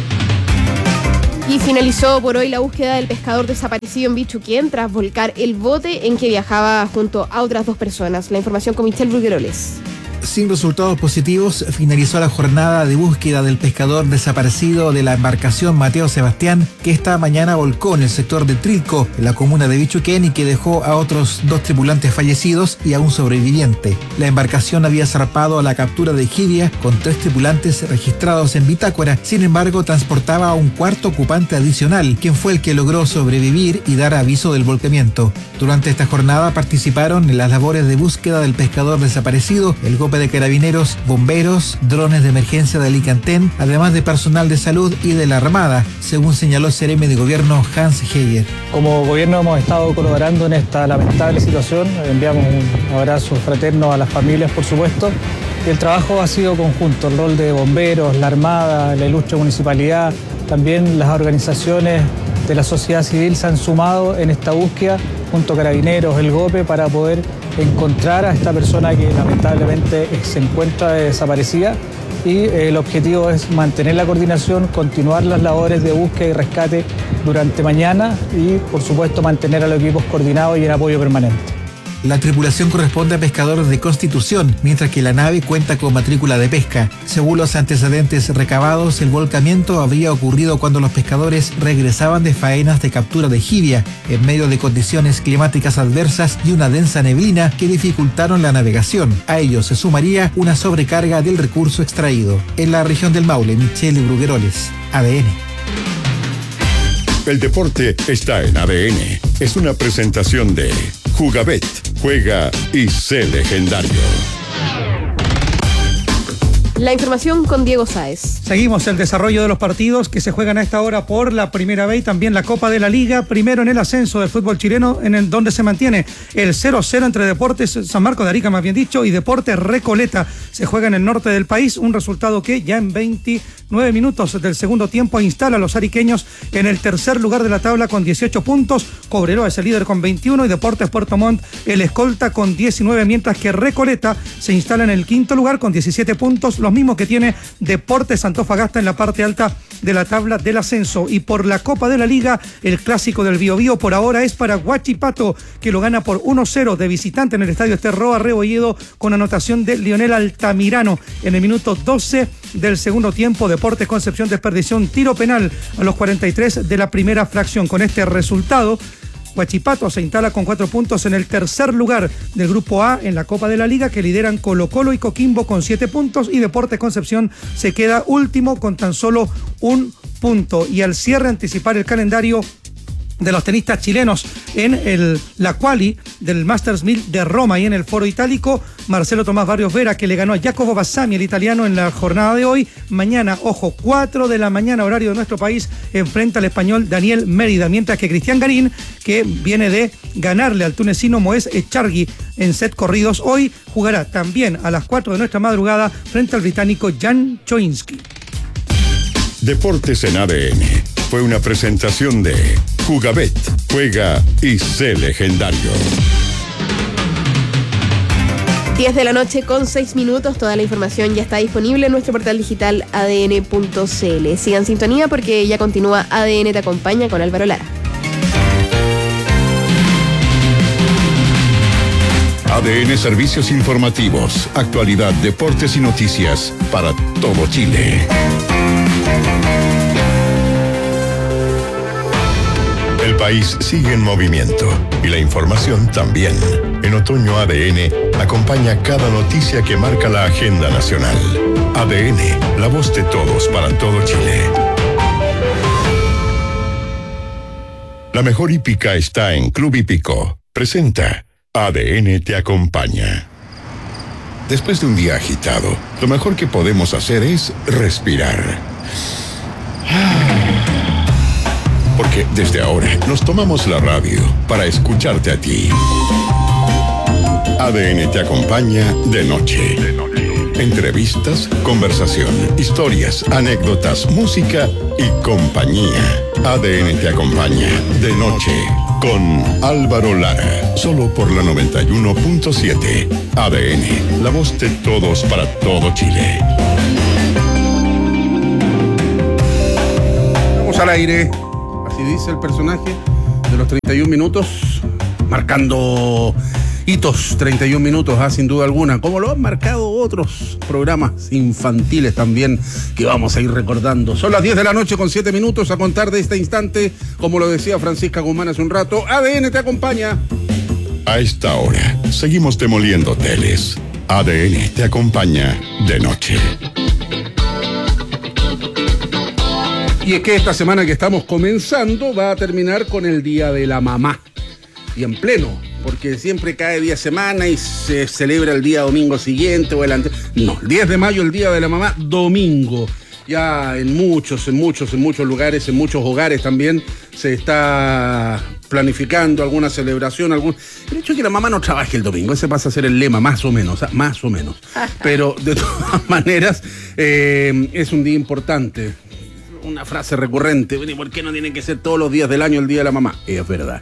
Y finalizó por hoy la búsqueda del pescador desaparecido en Bichuquén tras volcar el bote en que viajaba junto a otras dos personas. La información con Michelle Brugueroles. Sin resultados positivos, finalizó la jornada de búsqueda del pescador desaparecido de la embarcación Mateo Sebastián, que esta mañana volcó en el sector de Trilco, en la comuna de Bichuquén, y que dejó a otros dos tripulantes fallecidos y a un sobreviviente. La embarcación había zarpado a la captura de Jibia con tres tripulantes registrados en bitácora. Sin embargo, transportaba a un cuarto ocupante adicional, quien fue el que logró sobrevivir y dar aviso del volcamiento. Durante esta jornada participaron en las labores de búsqueda del pescador desaparecido el de carabineros, bomberos, drones de emergencia de Alicantén, además de personal de salud y de la Armada, según señaló el seremi de gobierno Hans Heyer. Como gobierno hemos estado colaborando en esta lamentable situación, enviamos un abrazo fraterno a las familias, por supuesto, y el trabajo ha sido conjunto, el rol de bomberos, la Armada, la ilustre municipalidad, también las organizaciones de la sociedad civil se han sumado en esta búsqueda, junto a Carabineros, el GOPE, para poder encontrar a esta persona que lamentablemente se encuentra desaparecida, y el objetivo es mantener la coordinación, continuar las labores de búsqueda y rescate durante mañana y, por supuesto, mantener a los equipos coordinados y en apoyo permanente. La tripulación corresponde a pescadores de Constitución, mientras que la nave cuenta con matrícula de pesca. Según los antecedentes recabados, el volcamiento habría ocurrido cuando los pescadores regresaban de faenas de captura de jibia, en medio de condiciones climáticas adversas y una densa neblina que dificultaron la navegación. A ello se sumaría una sobrecarga del recurso extraído. En la región del Maule, Michelle Brugueroles, A D N. El deporte está en A D N. Es una presentación de Jugabet. Juega y sé legendario. La información con Diego Sáez. Seguimos el desarrollo de los partidos que se juegan a esta hora por la Primera B y también la Copa de la Liga. Primero en el ascenso del fútbol chileno, en el donde se mantiene el cero cero entre Deportes San Marcos de Arica, más bien dicho, y Deportes Recoleta. Se juega en el norte del país, un resultado que ya en veintinueve minutos del segundo tiempo instala a los ariqueños en el tercer lugar de la tabla con dieciocho puntos. Cobreloa es el líder con veintiuno y Deportes Puerto Montt el escolta con diecinueve, mientras que Recoleta se instala en el quinto lugar con diecisiete puntos, los mismos que tiene Deportes Antofagasta en la parte alta de la tabla del ascenso. Y por la Copa de la Liga, el clásico del Biobío por ahora es para Huachipato, que lo gana por uno cero de visitante en el estadio Esterroa Rebolledo, con anotación de Lionel Altamirano en el minuto doce del segundo tiempo. Deportes Concepción desperdició un tiro penal a los cuarenta y tres de la primera fracción. Con este resultado, Huachipato se instala con cuatro puntos en el tercer lugar del Grupo A en la Copa de la Liga, que lideran Colo Colo y Coquimbo con siete puntos, y Deportes Concepción se queda último con tan solo un punto. Y al cierre, anticipar el calendario de los tenistas chilenos en el, la quali del Masters mil de Roma y en el Foro Itálico. Marcelo Tomás Barrios Vera, que le ganó a Jacopo Bassami, el italiano, en la jornada de hoy. Mañana, ojo, cuatro de la mañana, horario de nuestro país, enfrenta al español Daniel Mérida, mientras que Cristian Garín, que viene de ganarle al tunecino Moez Echargui en set corridos, hoy jugará también a las cuatro de nuestra madrugada frente al británico Jan Choinski. Deportes en A D N fue una presentación de Jugabet. Juega y sé legendario. diez de la noche con seis minutos. Toda la información ya está disponible en nuestro portal digital A D N punto C L. Sigan sintonía porque ya continúa A D N Te Acompaña con Álvaro Lara. A D N Servicios Informativos, actualidad, deportes y noticias para todo Chile. El país sigue en movimiento y la información también. En otoño A D N acompaña cada noticia que marca la agenda nacional. A D N, la voz de todos para todo Chile. La mejor hípica está en Club Hípico. Presenta A D N Te Acompaña. Después de un día agitado, lo mejor que podemos hacer es respirar. Porque desde ahora nos tomamos la radio para escucharte a ti. A D N te acompaña de noche. Entrevistas, conversación, historias, anécdotas, música y compañía. A D N te acompaña de noche con Álvaro Lara. Solo por la noventa y uno punto siete. A D N, la voz de todos para todo Chile. Vamos al aire. Así dice el personaje de los treinta y un minutos, marcando hitos, treinta y un minutos, ah, sin duda alguna, como lo han marcado otros programas infantiles también que vamos a ir recordando. Son las diez de la noche con siete minutos a contar de este instante, como lo decía Francisca Guzmán hace un rato, A D N te acompaña. A esta hora, seguimos demoliendo teles. A D N te acompaña de noche. Y es que esta semana que estamos comenzando va a terminar con el Día de la Mamá. Y en pleno, porque siempre cae día semana y se celebra el día domingo siguiente o el antes. No, el diez de mayo, el Día de la Mamá, domingo. Ya en muchos, en muchos, en muchos lugares, en muchos hogares también se está planificando alguna celebración, algún... El hecho de que la mamá no trabaje el domingo, ese pasa a ser el lema, más o menos, más o menos. Pero de todas maneras, eh, es un día importante. Una frase recurrente, ¿por qué no tiene que ser todos los días del año el Día de la Mamá? Es verdad.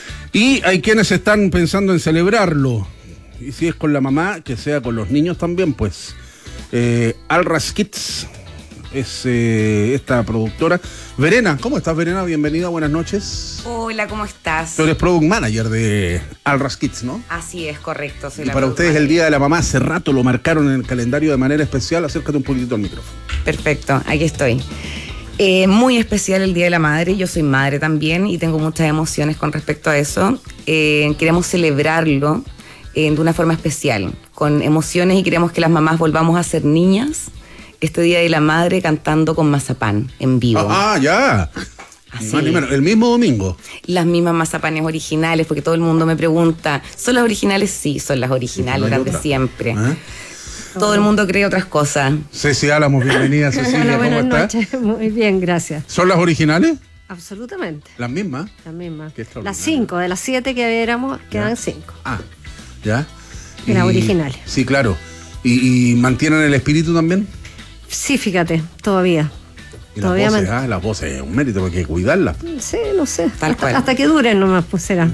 Y hay quienes están pensando en celebrarlo. Y si es con la mamá, que sea con los niños también, pues. Eh, Alras Kids es eh, esta productora. Verena, ¿cómo estás, Verena? Bienvenida, buenas noches. Hola, ¿cómo estás? Tú eres product manager de Alras Kids, ¿no? Así es, correcto. Soy y la para ustedes el Día de la Mamá hace rato lo marcaron en el calendario de manera especial. Acércate un poquitito al micrófono. Perfecto, aquí estoy. Eh, muy especial el Día de la Madre, yo soy madre también y tengo muchas emociones con respecto a eso. Eh, queremos celebrarlo eh, de una forma especial, con emociones, y queremos que las mamás volvamos a ser niñas este Día de la Madre cantando con mazapán en vivo. Ah, ya. Así. El mismo domingo. Las mismas mazapanes originales, porque todo el mundo me pregunta, ¿son las originales? Sí, son las originales, las de siempre. ¿Eh? Todo el mundo cree otras cosas. Ceci Álamos, bienvenida, Cecilia. Hola, ¿Cómo buenas está? noches, muy bien, gracias. ¿Son las originales? Absolutamente. ¿Las mismas? Las mismas. Qué Las cinco, de las siete que éramos, quedan cinco. Ah, ya. Y las originales. Sí, claro. ¿Y, y mantienen el espíritu también? Sí, fíjate, todavía. Y todavía las voces, man... ah, las voces es un mérito, porque hay que cuidarlas. Sí, no sé. Tal hasta, cual. hasta que duren nomás, pues será.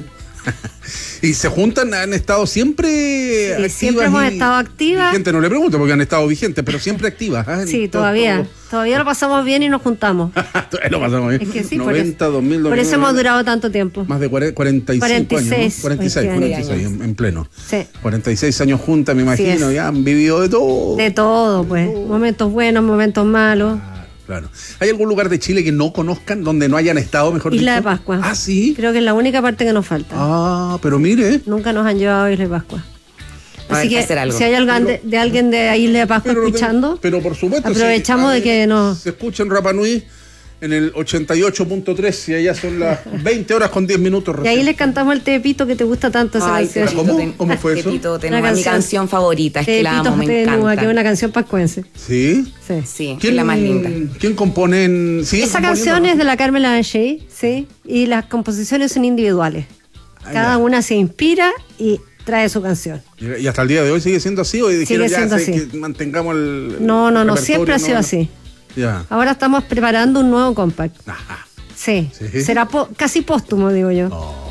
¿Y se juntan? ¿Han estado siempre sí, activas? Siempre hemos y, estado activas. Gente no le pregunto porque han estado vigentes, pero siempre activas. ¿eh? Sí, todo, todavía. Todo. Todavía lo pasamos bien y nos juntamos. Lo pasamos bien. Es que sí, noventa, por eso, dos mil, por eso hemos durado tanto tiempo. Más de cuarenta y cinco cuarenta y seis, años, ¿no? cuarenta y seis, cuarenta y seis en, en pleno. Sí. cuarenta y seis años juntas, me imagino, ya han vivido de todo. De todo, pues. Momentos buenos, momentos malos. Claro. ¿Hay algún lugar de Chile que no conozcan, donde no hayan estado, mejor Isla dicho? de Pascua. Ah, sí. Creo que es la única parte que nos falta. Ah, pero mire. Nunca nos han llevado a Isla de Pascua. Así que, hacer algo. si hay alguien de, de alguien de Isla de Pascua pero, escuchando, pero por supuesto, aprovechamos sí, de que nos... Se escucha en Rapa Nui en el ochenta y ocho punto tres y allá son las veinte horas con diez minutos Y recién. ahí le cantamos el Tepito, que te gusta tanto esa Ay, canción. ¿Cómo? ¿Cómo fue eso? Tepito Tenúa, mi canción favorita, es que la amo, me Tenúa, encanta. que es una canción pascuense. ¿Sí? Sí. Sí, es la más linda. ¿Quién compone en...? ¿Sí? Esa canción es de la Carmen Lavanché, sí, y las composiciones son individuales. Ah, Cada ya. una se inspira y trae su canción. ¿Y y hasta el día de hoy sigue siendo así o dijeron Sigue ya siendo sé así. que mantengamos el... No, no, no, repertorio, siempre ha sido no? así. Ya. Ahora estamos preparando un nuevo compact. Sí. ¿Sí? Será po- casi póstumo, digo yo.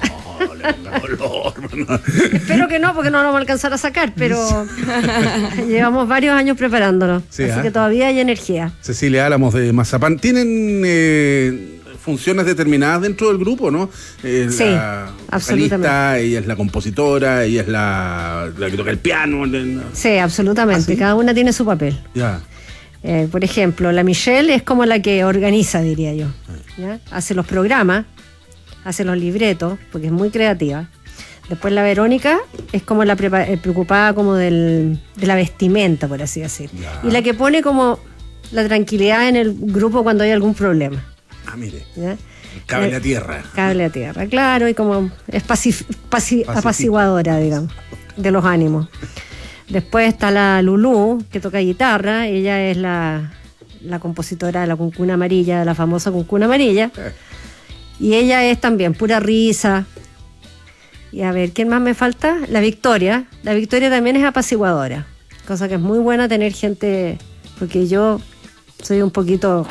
Espero que no, porque no lo vamos a alcanzar a sacar, pero llevamos varios años preparándolo. Sí, así ¿eh? que todavía hay energía. Cecilia Álamos de Mazapán. ¿Tienen eh, funciones determinadas dentro del grupo, no? Eh, Sí, la absolutamente. vocalista, ella es la compositora, ella es la, la que toca el piano. la- Sí, absolutamente. ¿Ah, sí? Cada una tiene su papel. Ya. Eh, por ejemplo, la Michelle es como la que organiza, diría yo. Ah. ¿Ya? Hace los programas, hace los libretos, porque es muy creativa. Después la Verónica es como la prepa- eh, preocupada como del, de la vestimenta, por así decir. Y la que pone como la tranquilidad en el grupo cuando hay algún problema. Ah, mire. ¿Ya? Cable Eh, a tierra. Cable a tierra, claro, y como es pacif- paci- Pacifista. apaciguadora, digamos, de los ánimos. Después está la Lulú, que toca guitarra, ella es la, la compositora de la Cuncuna Amarilla, de la famosa Cuncuna Amarilla. Y ella es también pura risa. Y a ver, ¿quién más me falta? La Victoria. La Victoria también es apaciguadora. Cosa que es muy buena tener gente, porque yo soy un poquito...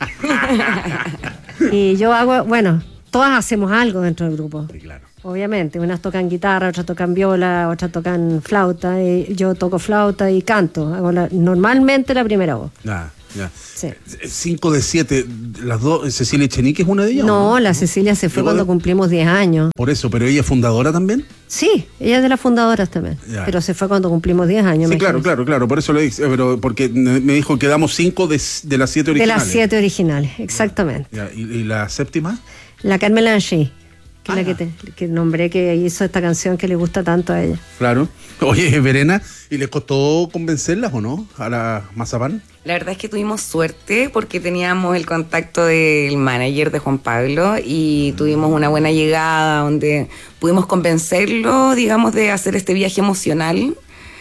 y yo hago, bueno, todas hacemos algo dentro del grupo. Sí, claro. Obviamente, unas tocan guitarra, otras tocan viola, otras tocan flauta. Y yo toco flauta y canto. Hago la, normalmente la primera voz. Ya, ya. Sí. Cinco de siete, las dos, Cecilia Echenique es una de ellas. No, ¿o no? la Cecilia se fue ¿Llegó cuando de- cumplimos diez años. Por eso, pero ella es fundadora también. Sí, ella es de las fundadoras también. Ya. Pero se fue cuando cumplimos diez años. Sí, me claro, parece. claro, claro, por eso le dije, pero porque me dijo que damos cinco de, de las siete De originales. las siete originales, exactamente. Ya, ¿y, y la séptima? La Carmen Lanchi, que Ah, es la ya. que, te, que nombré, que hizo esta canción que le gusta tanto a ella. Claro. Oye, Verena, ¿y les costó convencerlas o no a la Mazapán? La verdad es que tuvimos suerte porque teníamos el contacto del manager de Juan Pablo y tuvimos una buena llegada donde pudimos convencerlo, digamos, de hacer este viaje emocional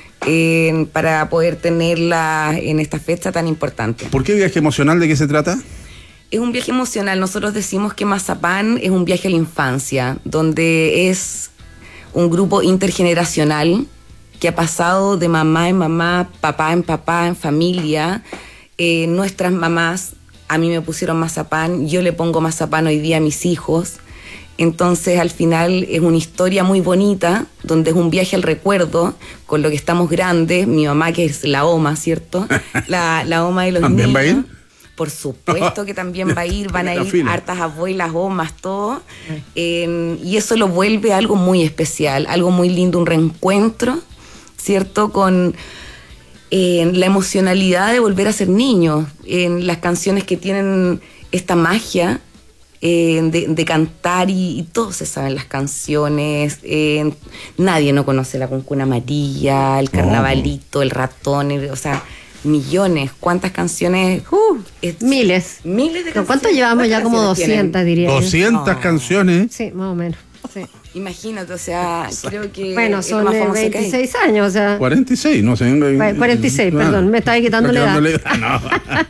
eh, para poder tenerla en esta fecha tan importante. ¿Por qué viaje emocional? ¿De qué se trata? Es un viaje emocional. Nosotros decimos que Mazapán es un viaje a la infancia, donde es un grupo intergeneracional que ha pasado de mamá en mamá, papá en papá, en familia. Eh, nuestras mamás, a mí me pusieron Mazapán, yo le pongo Mazapán hoy día a mis hijos. Entonces, al final, es una historia muy bonita, donde es un viaje al recuerdo, con lo que estamos grandes. Mi mamá, que es la O M A, ¿cierto? La, la O M A de los ¿También niños. va a ir? Por supuesto que también va a ir, van a La ir fila. hartas abuelas, omas, todo. Eh, y eso lo vuelve algo muy especial, algo muy lindo, un reencuentro, ¿cierto? Con eh, la emocionalidad de volver a ser niños, en las canciones que tienen esta magia eh, de, de cantar y, y todos se saben las canciones. Eh, nadie no conoce la Cuncuna Amarilla, el Carnavalito, el Ratón, el- o sea... millones, ¿cuántas canciones? Uh, Es- miles. Miles de canciones. ¿Cuánto llevamos ya? Como canciones tienen? doscientas, diría yo. doscientas No. canciones. Sí, más o menos. Sí. Imagínate, o sea, creo que Bueno, es son lo más eh, famoso que hay. veintiséis años, o sea. cuarenta y seis, no sé. Cu- cuarenta y seis, perdón, me estaba quitando la edad. No.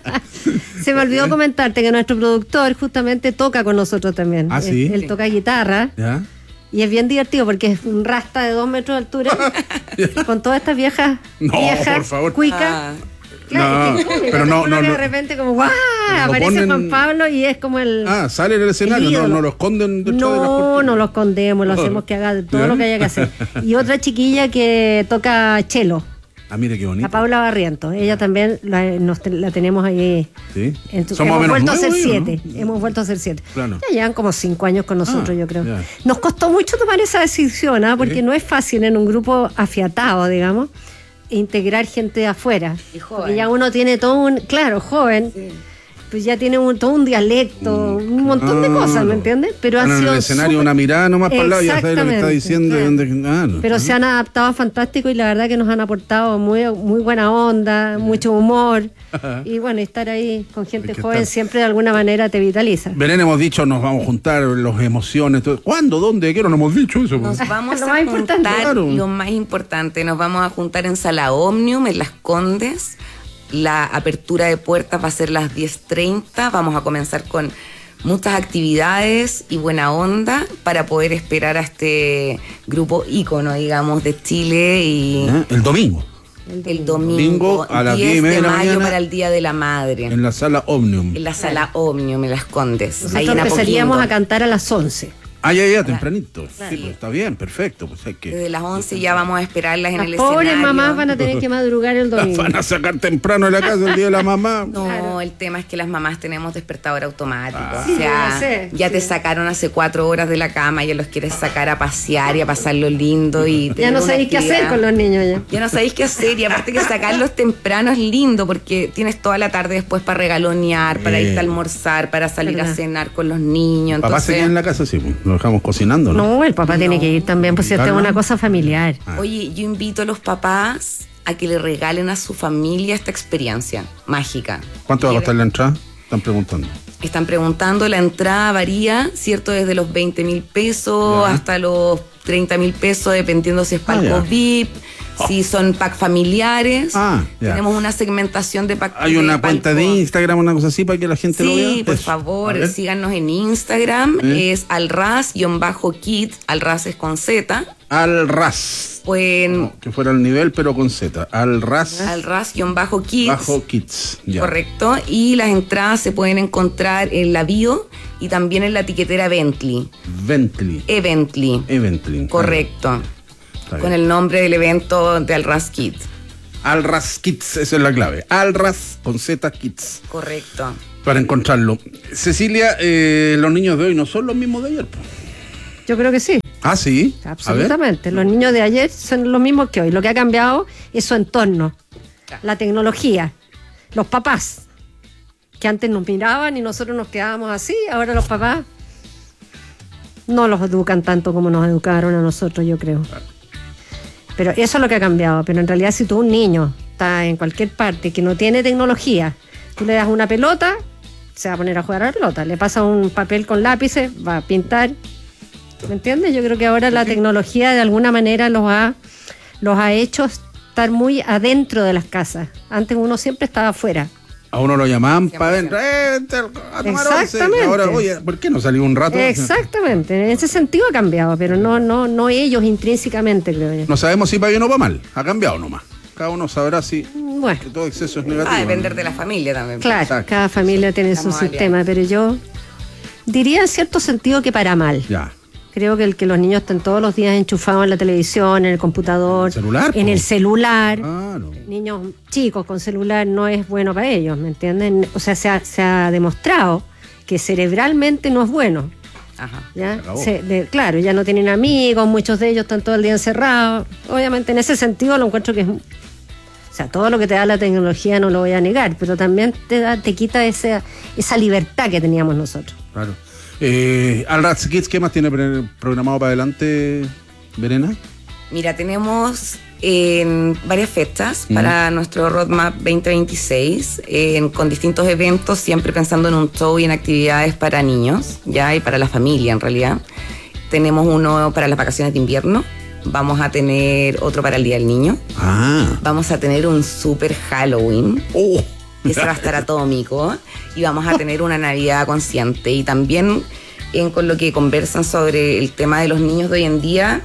Se me olvidó comentarte que nuestro productor justamente toca con nosotros también. Ah, Él- ¿sí? Él, toca guitarra ¿Ya? y es bien divertido porque es un rasta de dos metros de altura con todas estas viejas, No, viejas, por favor. cuicas. Ah, Claro, No, es que cómico, pero te no, juro no, que no. de repente como ¡guau! Lo Aparece ponen- Juan Pablo y es como el... Ah, sale en el escenario, no, ídolo. no lo esconden detrás de las No, cortinas. no lo escondemos, lo Oh. hacemos que haga todo ¿Ya? lo que haya que hacer. Y otra chiquilla que toca cello, Ah, mire qué la bonito. Paula Barrientos. Ella también la, nos te- la tenemos ahí. Sí. En tu- Son más o hemos menos vuelto a ser nuevos ellos, siete. ¿no? Hemos vuelto a ser siete. Claro. Ya llevan como cinco años con nosotros, Ah, yo creo. ya. Nos costó mucho tomar esa decisión, ¿ah? Porque Sí. no es fácil en un grupo afiatado, digamos, integrar gente de afuera. Y joven. Porque ya uno tiene todo un, claro, joven, pues ya tiene un, todo un dialecto, un montón de cosas, ¿me Claro. entiendes? Pero ha Están en sido el escenario, súper- una mirada nomás para el lado y ya sabes lo que está Exactamente, diciendo. y claro. dónde- ah, no. Pero se han adaptado fantástico y la verdad que nos han aportado muy, muy buena onda, mucho humor. Y bueno, estar ahí con gente Hay que joven estar. siempre de alguna manera te vitaliza. Belén, hemos dicho, nos vamos a juntar, las emociones. Todo. ¿Cuándo? ¿Dónde? ¿Qué no hemos dicho eso? Nos vamos Lo a más juntar, importante. Claro. lo más importante, nos vamos a juntar en Sala Omnium, en Las Condes. La apertura de puertas va a ser las diez treinta. Vamos a comenzar con muchas actividades y buena onda para poder esperar a este grupo ícono, digamos, de Chile. Y ¿Eh? El domingo, el domingo, Domingo a las diez y media de de la mayo mañana. para el Día de la Madre. en la sala Omnium. En la Sala Omnium, en Las Condes. Nosotros ahí en empezaríamos Apoquindo. a cantar a las once. Ah, ya, ya, tempranito. Claro. Sí, pues, está bien, perfecto. Pues hay que... Desde las once ya vamos a esperarlas en Las el pobres escenario. mamás van a tener que madrugar el domingo. Van a sacar temprano de la casa el día de la mamá. No, el tema es que las mamás tenemos despertador automático. Sí, o sea, ya sé, ya sí. te sacaron hace cuatro horas de la cama, ya los quieres sacar a pasear y a pasarlo lindo. Y Ya tener no una sabéis qué hacer actividad. con los niños ya. Ya no sabéis qué hacer. Y aparte que sacarlos temprano es lindo porque tienes toda la tarde después para regalonear, para Bien. irte a almorzar, para salir ¿Verdad? a cenar con los niños. Papá se Entonces, queda en la casa, sí, pues, lo dejamos cocinando, ¿no? No, el papá tiene que ir también, pues si esta es Carlos. una cosa familiar. oye, yo invito a los papás a que le regalen a su familia esta experiencia mágica. ¿Cuánto va a costar la entrada? Están preguntando. Están preguntando, la entrada varía, ¿cierto? Desde los veinte mil pesos Ya. hasta los treinta mil pesos, dependiendo si es palco Ah, ya. V I P, Si son pack familiares, Ah, ya. tenemos una segmentación de pack. Hay de una cuenta de palco. Instagram, una cosa así, para que la gente lo vea. Sí, por Eso. favor, A ver. síganos en Instagram, ¿Eh? es alras-kids, alras es con Z. Alras. Pueden, Que fuera el nivel, pero con Z. Alras. alras-kids. Bajo Kids. Ya. Correcto, y las entradas se pueden encontrar en la bio y también en la etiquetera Bentley. Bentley. Evently. Evently. Correcto. Está bien. Con el nombre del evento de Alras Kids. Alras Kids, esa es la clave. Alras con Z Kids. Correcto. Para encontrarlo. Cecilia, eh, los niños de hoy no son los mismos de ayer. po. Yo creo que sí. Ah, sí. A ver. Absolutamente. Los niños de ayer son los mismos que hoy. Lo que ha cambiado es su entorno, la tecnología, los papás, que antes nos miraban y nosotros nos quedábamos así. Ahora los papás no los educan tanto como nos educaron a nosotros, yo creo. Pero eso es lo que ha cambiado. Pero en realidad, si tú un niño está en cualquier parte que no tiene tecnología, tú le das una pelota, se va a poner a jugar a la pelota. Le pasas un papel con lápices, va a pintar. ¿Me entiendes? Yo creo que ahora la tecnología de alguna manera los ha, los ha hecho estar muy adentro de las casas. Antes uno siempre estaba afuera. A uno lo llamaban para adentro. Eh, vente a tomar once. Exactamente. Y ahora, oye, ¿por qué no salió un rato? Exactamente. En ese sentido ha cambiado, pero no, no, no ellos intrínsecamente, creo yo. No sabemos si para bien o para mal. Ha cambiado nomás. Cada uno sabrá si Bueno. que todo exceso es negativo. Va a depender de la familia también. Claro, Exacto. cada familia tiene su Estamos sistema, pero yo diría en cierto sentido que para mal. Ya. Creo que el que los niños estén todos los días enchufados en la televisión, en el computador, ¿Celular? en po? el celular. Ah, no. Niños chicos con celular no es bueno para ellos, ¿me entienden? O sea, se ha, se ha demostrado que cerebralmente no es bueno. Ajá. ¿Ya? Se acabó. Se- de- claro, ya no tienen amigos, muchos de ellos están todo el día encerrados. Obviamente en ese sentido lo encuentro que es... O sea, todo lo que te da la tecnología no lo voy a negar, pero también te da, te quita esa, esa libertad que teníamos nosotros. Claro. Eh, Alras Kids, ¿qué más tiene pre- programado para adelante, Verena? Mira, tenemos en varias fechas Mm. para nuestro Roadmap veinte veintiséis, en- con distintos eventos, siempre pensando en un show y en actividades para niños, ya, y para la familia en realidad. Tenemos uno para las vacaciones de invierno, vamos a tener otro para el Día del Niño, Ah. vamos a tener un super Halloween. Oh. Que se va a estar atómico, y vamos a tener una Navidad consciente. Y también en, con lo que conversan sobre el tema de los niños de hoy en día,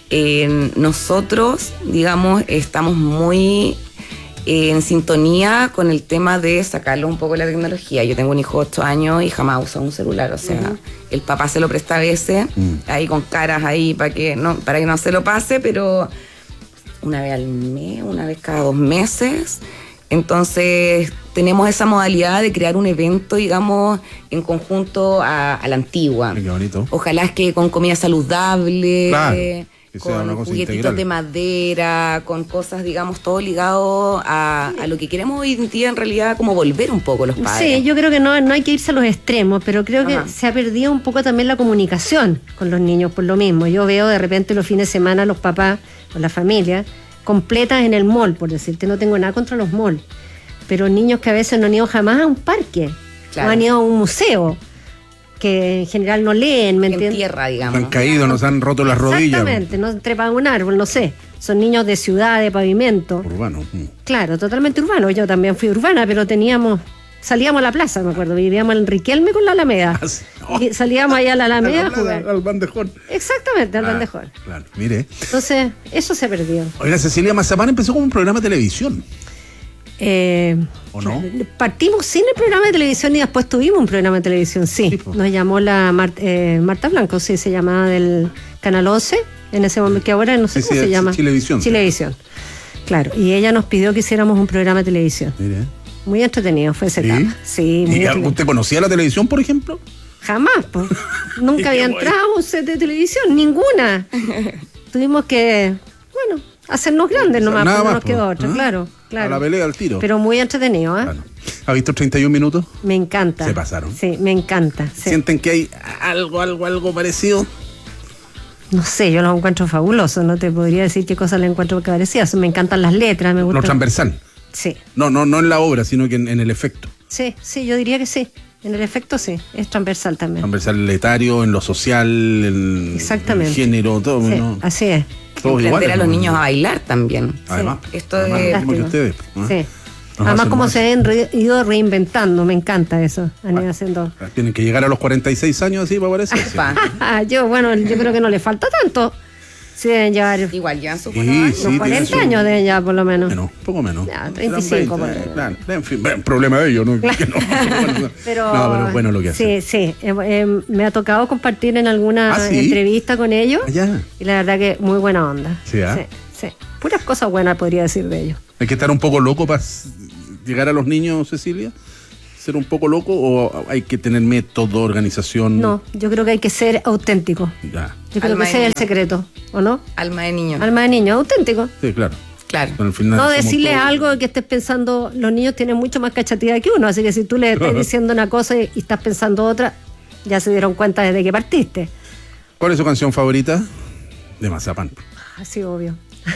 eh, nosotros, digamos, estamos muy eh, en sintonía con el tema de sacarlo un poco de la tecnología. Yo tengo un hijo de ocho años y jamás usa un celular, o sea, Ujú. el papá se lo presta a veces, ahí con caras ahí para que no, para que no se lo pase, pero una vez al mes, una vez cada dos meses. Entonces, tenemos esa modalidad de crear un evento, digamos, en conjunto a, a la antigua. Qué bonito. Ojalá es que con comida saludable, Claro, que sea con una cosa juguetitos integral. de madera, con cosas, digamos, todo ligado a, a lo que queremos hoy en día, en realidad, como volver un poco los padres. Sí, yo creo que no, no hay que irse a los extremos, pero creo Ajá. que se ha perdido un poco también la comunicación con los niños por lo mismo. Yo veo de repente los fines de semana los papás o la familia completas en el mall, por decirte, no tengo nada contra los malls, pero niños que a veces no han ido jamás a un parque, Claro. no han ido a un museo, que en general no leen, ¿me En entiendes? tierra, Nos digamos. han caído, nos han roto las rodillas. Exactamente, no trepan a un árbol, no sé. Son niños de ciudad, de pavimento. Urbano. mm. Claro, totalmente urbano. Yo también fui urbana, pero teníamos, salíamos a la plaza, me acuerdo, vivíamos en Riquelme con la Alameda. Y salíamos ahí a la Alameda a jugar. Al bandejón. Exactamente, al Ah, bandejón. Claro, mire. Entonces, eso se perdió. Oiga, Cecilia Mazapán empezó como un programa de televisión, Eh, ¿o no? Partimos sin el programa de televisión y después tuvimos un programa de televisión, sí. Nos llamó la Mar- eh, Marta Blanco, sí, se llamaba del Canal once, en ese momento, que ahora no sé Sí, cómo sí, se llama. Chilevisión. Chilevisión. Claro, y ella nos pidió que hiciéramos un programa de televisión. Mire. Muy entretenido fue esa ¿Sí? etapa. Sí, muy ¿Y entretenido. usted conocía la televisión, por ejemplo? Jamás, pues. Nunca había Qué bueno. entrado a un set de televisión, ninguna. Tuvimos que, bueno, hacernos grandes nomás, Nada pero no más, nos quedó po, otra, ¿ah? claro, claro. A la pelea, al tiro. Pero muy entretenido, ¿ah? ¿Ha visto treinta y un minutos? Me encanta. Se pasaron. Sí, me encanta. sí. ¿Sienten que hay algo, algo, algo parecido? No sé, yo los encuentro fabulosos, no te podría decir qué cosas le encuentro que parecidas. Me encantan las letras, me Lo gustan. transversal. Sí, No, no, no en la obra, sino que en, en el efecto. sí, sí, yo diría que sí. En el efecto sí, es transversal también. Transversal etario, en lo social, en Exactamente. el género, todo. Sí, ¿no? así es. Todos Aprender iguales, a los ¿no? niños a bailar también. Además, Esto además, es- lo mismo que ustedes. ¿no? Sí. Nos Además, hacen como más. se han re- ido reinventando, me encanta eso. Han ido haciendo. Tienen que llegar a los cuarenta y seis años así para parecerse. yo, bueno, yo creo que no le falta tanto. Sí, deben llevar. Igual llevan sus Sí, Unos sí, tiene cuarenta su- años deben llevar, por lo menos. Menos, poco menos. Ya, treinta y cinco, Eran veinte, por- claro. En fin, bueno, problema de ellos, ¿no? Que no, bueno, Pero, no, pero bueno lo que hacen. Sí, sí. Eh, eh, me ha tocado compartir en alguna ¿Ah, sí? entrevista con ellos. Ah, ya. Y la verdad que muy buena onda. Sí, ¿ah? sí, sí. Puras cosas buenas podría decir de ellos. Hay que estar un poco loco para s- llegar a los niños, Cecilia. ¿Ser un poco loco o hay que tener método, organización? No, yo creo que hay que ser auténtico. Ya. Yo creo Alma que de ese es el niño. secreto, ¿o no? Alma de niño. Alma de niño, auténtico. Sí, claro. Claro. Pero al final No somos decirles todos- algo que estés pensando, los niños tienen mucho más cachatía que uno, así que si tú le estás diciendo una cosa y, y estás pensando otra, ya se dieron cuenta desde que partiste. ¿Cuál es su canción favorita? De Mazapán. Así obvio.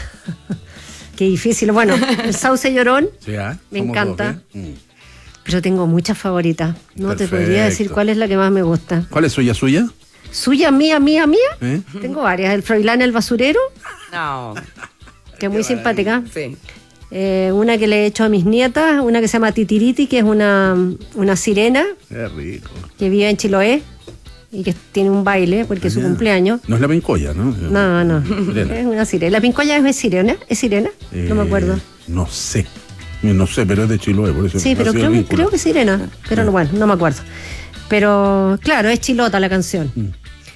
Qué difícil. Bueno, el Sauce Llorón, Sí, ¿ah? Me Somos encanta. dos, ¿eh? Mm. pero tengo muchas favoritas. No te Perfecto. podría decir cuál es la que más me gusta. ¿Cuál es suya, suya? Suya, mía, mía, mía. ¿Eh? Tengo varias. El Froilán el Basurero, No. que es muy simpática. Sí. Eh, una que le he hecho a mis nietas, una que se llama Titiriti, que es una, una sirena Qué rico. que vive en Chiloé y que tiene un baile porque es su Ya. cumpleaños. No es la pincoya, ¿no? No, no. Sirena. Es una sirena. ¿La pincoya es sirena? ¿Es sirena? No me Eh, acuerdo. No sé. No sé, pero es de Chiloé, por eso. Sí, pero ha sido creo, el vínculo. creo que es sirena. Pero no, bueno, no me acuerdo. Pero claro, es chilota la canción. Mm.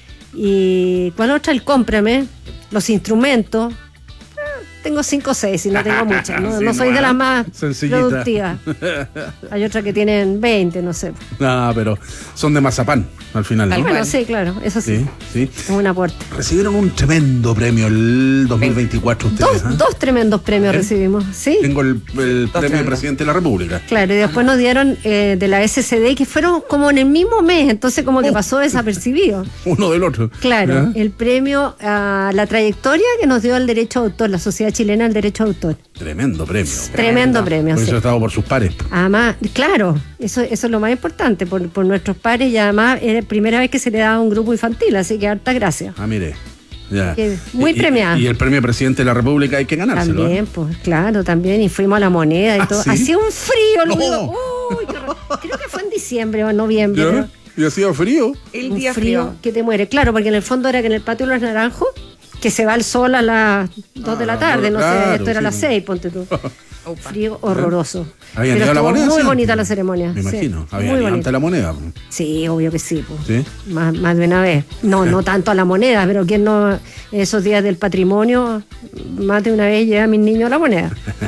Y ¿cuál otra? El Cómprame, los instrumentos. Ah, Tengo cinco o seis y no tengo muchas. No, Sí, no soy no, de las ah, más sencillita. productivas. Hay otras que tienen veinte, no sé. No, pero son de Mazapán, al final, ¿no? Bueno, sí, claro, eso sí. Sí, sí. Es un aporte. Recibieron un tremendo premio el dos mil veinticuatro ustedes, Dos, ¿ah? dos tremendos premios ¿Eh? recibimos, ¿sí? Tengo el, el premio de presidente de la República. Claro, y después nos dieron eh, de la S C D, que fueron como en el mismo mes, entonces como que pasó desapercibido. Uno del otro. Claro, ¿Ya? el premio a la trayectoria que nos dio el derecho de autor, la Sociedad Chilena del Derecho de Autor. Tremendo premio. Tremendo premio, Por eso sí. ha estado por sus pares. Además, claro, eso, eso es lo más importante, por, por nuestros pares, y además era la primera vez que se le daba a un grupo infantil, así que harta gracias. Ah, mire. Ya. Que muy Y- premiada. Y, y el premio de presidente de la República hay que ganárselo. También, ¿eh? pues, claro, también, y fuimos a la moneda y ¿Ah, todo. sí? Hacía un frío, No. luego. Uy, qué horror. Creo que fue en diciembre o noviembre. ¿Ya? ¿no? Y hacía frío. El Un día frío, frío. que te muere. Claro, porque en el fondo era que en el patio de los naranjos, que se va el sol a las dos de la tarde, no sé, claro, esto era a sí. las seis, ponte tú. Frío horroroso. ¿Habían Pero ido a la estuvo moneda, muy sí? bonita la ceremonia. Me sí, imagino. Había muy ido bonita. ante la moneda. Sí, obvio que sí. Pues. ¿Sí? Más, más de una vez. No, no tanto a la moneda, pero quien no, esos días del patrimonio, más de una vez lleva a mis niños a la moneda.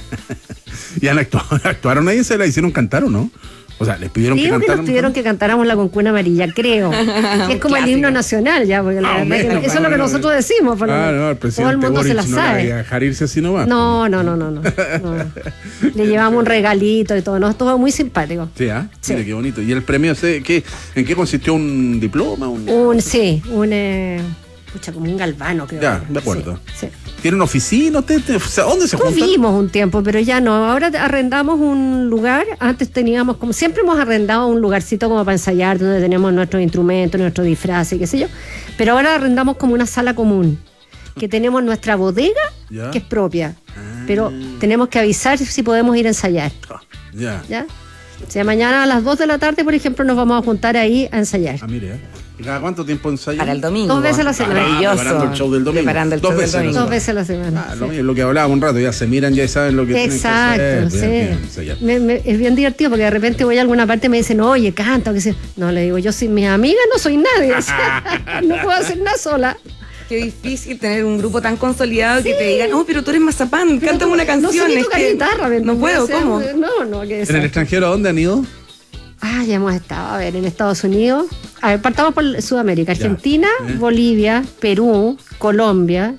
¿Y han actuado, actuaron ahí? ¿Se la hicieron cantar o no? O sea, les pidieron que Digo que cantaran. nos pidieron que cantáramos la concuna amarilla, creo. Que es como el himno nacional ya, porque la Ah, verdad que bueno, no- eso es lo que bueno, nosotros decimos. por lo Ah, menos. no, el Todo presidente el mundo se Boric la no le sabe. vaya a dejar irse así nomás. No, no, no, no, no, no. Le llevamos un regalito y todo, no, estuvo muy simpático. Sí, ¿ah? Sí. Mire qué bonito. ¿Y el premio, sé, qué, en qué consistió un diploma? Un... Un, sí, un, eh, pucha, como un galvano, creo. Ya, de acuerdo. Sí, sí. ¿Tienen oficina? ¿Usted, te- o sea, ¿dónde se juntan? Tuvimos un tiempo, pero ya no. Ahora arrendamos un lugar. Antes teníamos, como siempre hemos arrendado un lugarcito como para ensayar, donde tenemos nuestros instrumentos, nuestro disfraz y qué sé yo. Pero ahora arrendamos como una sala común, que tenemos nuestra bodega, Ya. que es propia. Pero tenemos que avisar si podemos ir a ensayar. Ya. ¿Ya? O sea, mañana a las dos de la tarde, por ejemplo, nos vamos a juntar ahí a ensayar. Ah, mire. ¿eh? ¿Y cada cuánto tiempo ensayan? Para el domingo. Dos veces a la semana. Ah, preparando el show del domingo. Preparando el Dos show del veces. domingo. Dos veces a la semana. Ah, sí. lo, mismo, lo que hablábamos un rato, ya se miran, ya saben lo que Exacto, tienen que sí. hacer. Bien, bien, ensayar. Me- me- es bien divertido porque de repente voy a alguna parte y me dicen, oye, canta, o qué sé. No, le digo, yo sin mis amigas no soy nadie. O sea, no puedo hacer nada sola. Qué difícil tener un grupo tan consolidado que te digan, no, pero tú eres Mazapán, cántame una canción. No sé ni es tocar que guitarra, ¿me no entendés? puedo, O sea, ¿cómo? No, no, que ¿En el extranjero a dónde han ido? Ah, ya hemos estado, a ver, en Estados Unidos. A ver, partamos por Sudamérica. Ya. Argentina, ¿Eh? Bolivia, Perú, Colombia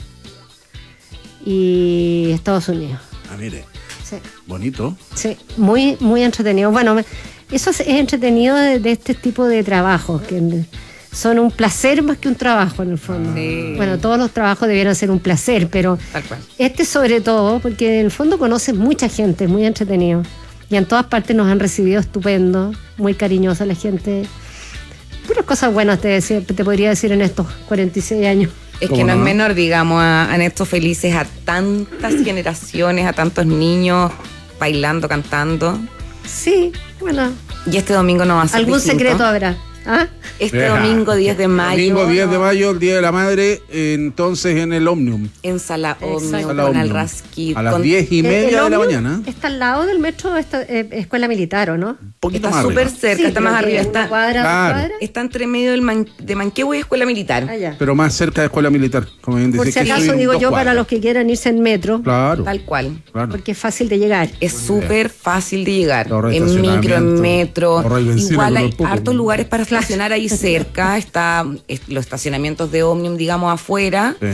y Estados Unidos. Ah, mire. Sí. Bonito. Sí, muy, muy entretenido. Bueno, me- eso es, es entretenido de, de este tipo de trabajos, que son un placer más que un trabajo en el fondo. Bueno, todos los trabajos debieran ser un placer, pero Tal cual. este sobre todo, porque en el fondo conoces mucha gente, es muy entretenido. Y en todas partes nos han recibido estupendo, muy cariñosa la gente. Puras cosas buenas te, decía- te podría decir en estos cuarenta y seis años. Es que no, no es menor, digamos, han hecho felices a tantas generaciones, a tantos niños bailando, cantando. Sí, bueno. Y este domingo no va a ser ¿Algún distinto. secreto habrá? ¿Ah? Este domingo diez de mayo. Domingo diez de mayo, el Día de la Madre, entonces en el Omnium. En Sala Omnium, Sala con Omnium. Al Rasquid. A las con- diez y El- media el de la Omnium mañana. Está al lado del metro esta, eh, Escuela Militar, ¿o no? Poquito Está más súper arriba. cerca, Sí, está pero más que arriba. una Está, cuadra, dos Claro. cuadras. está entre medio del Man- de Manquehue y Escuela Militar. Ah, ya. Pero más cerca de Escuela Militar, como bien Por dice. si que acaso soy digo dos yo para cuadras. los que quieran irse en metro, Claro. Tal cual. Claro. porque es fácil de llegar. Es súper fácil de llegar. Ahorro de En micro, en estacionamiento, metro. ahorro de benzina Igual con hay los pocos. hartos lugares para estacionar ahí cerca. Está es- los estacionamientos de Omnium, digamos, afuera. Sí.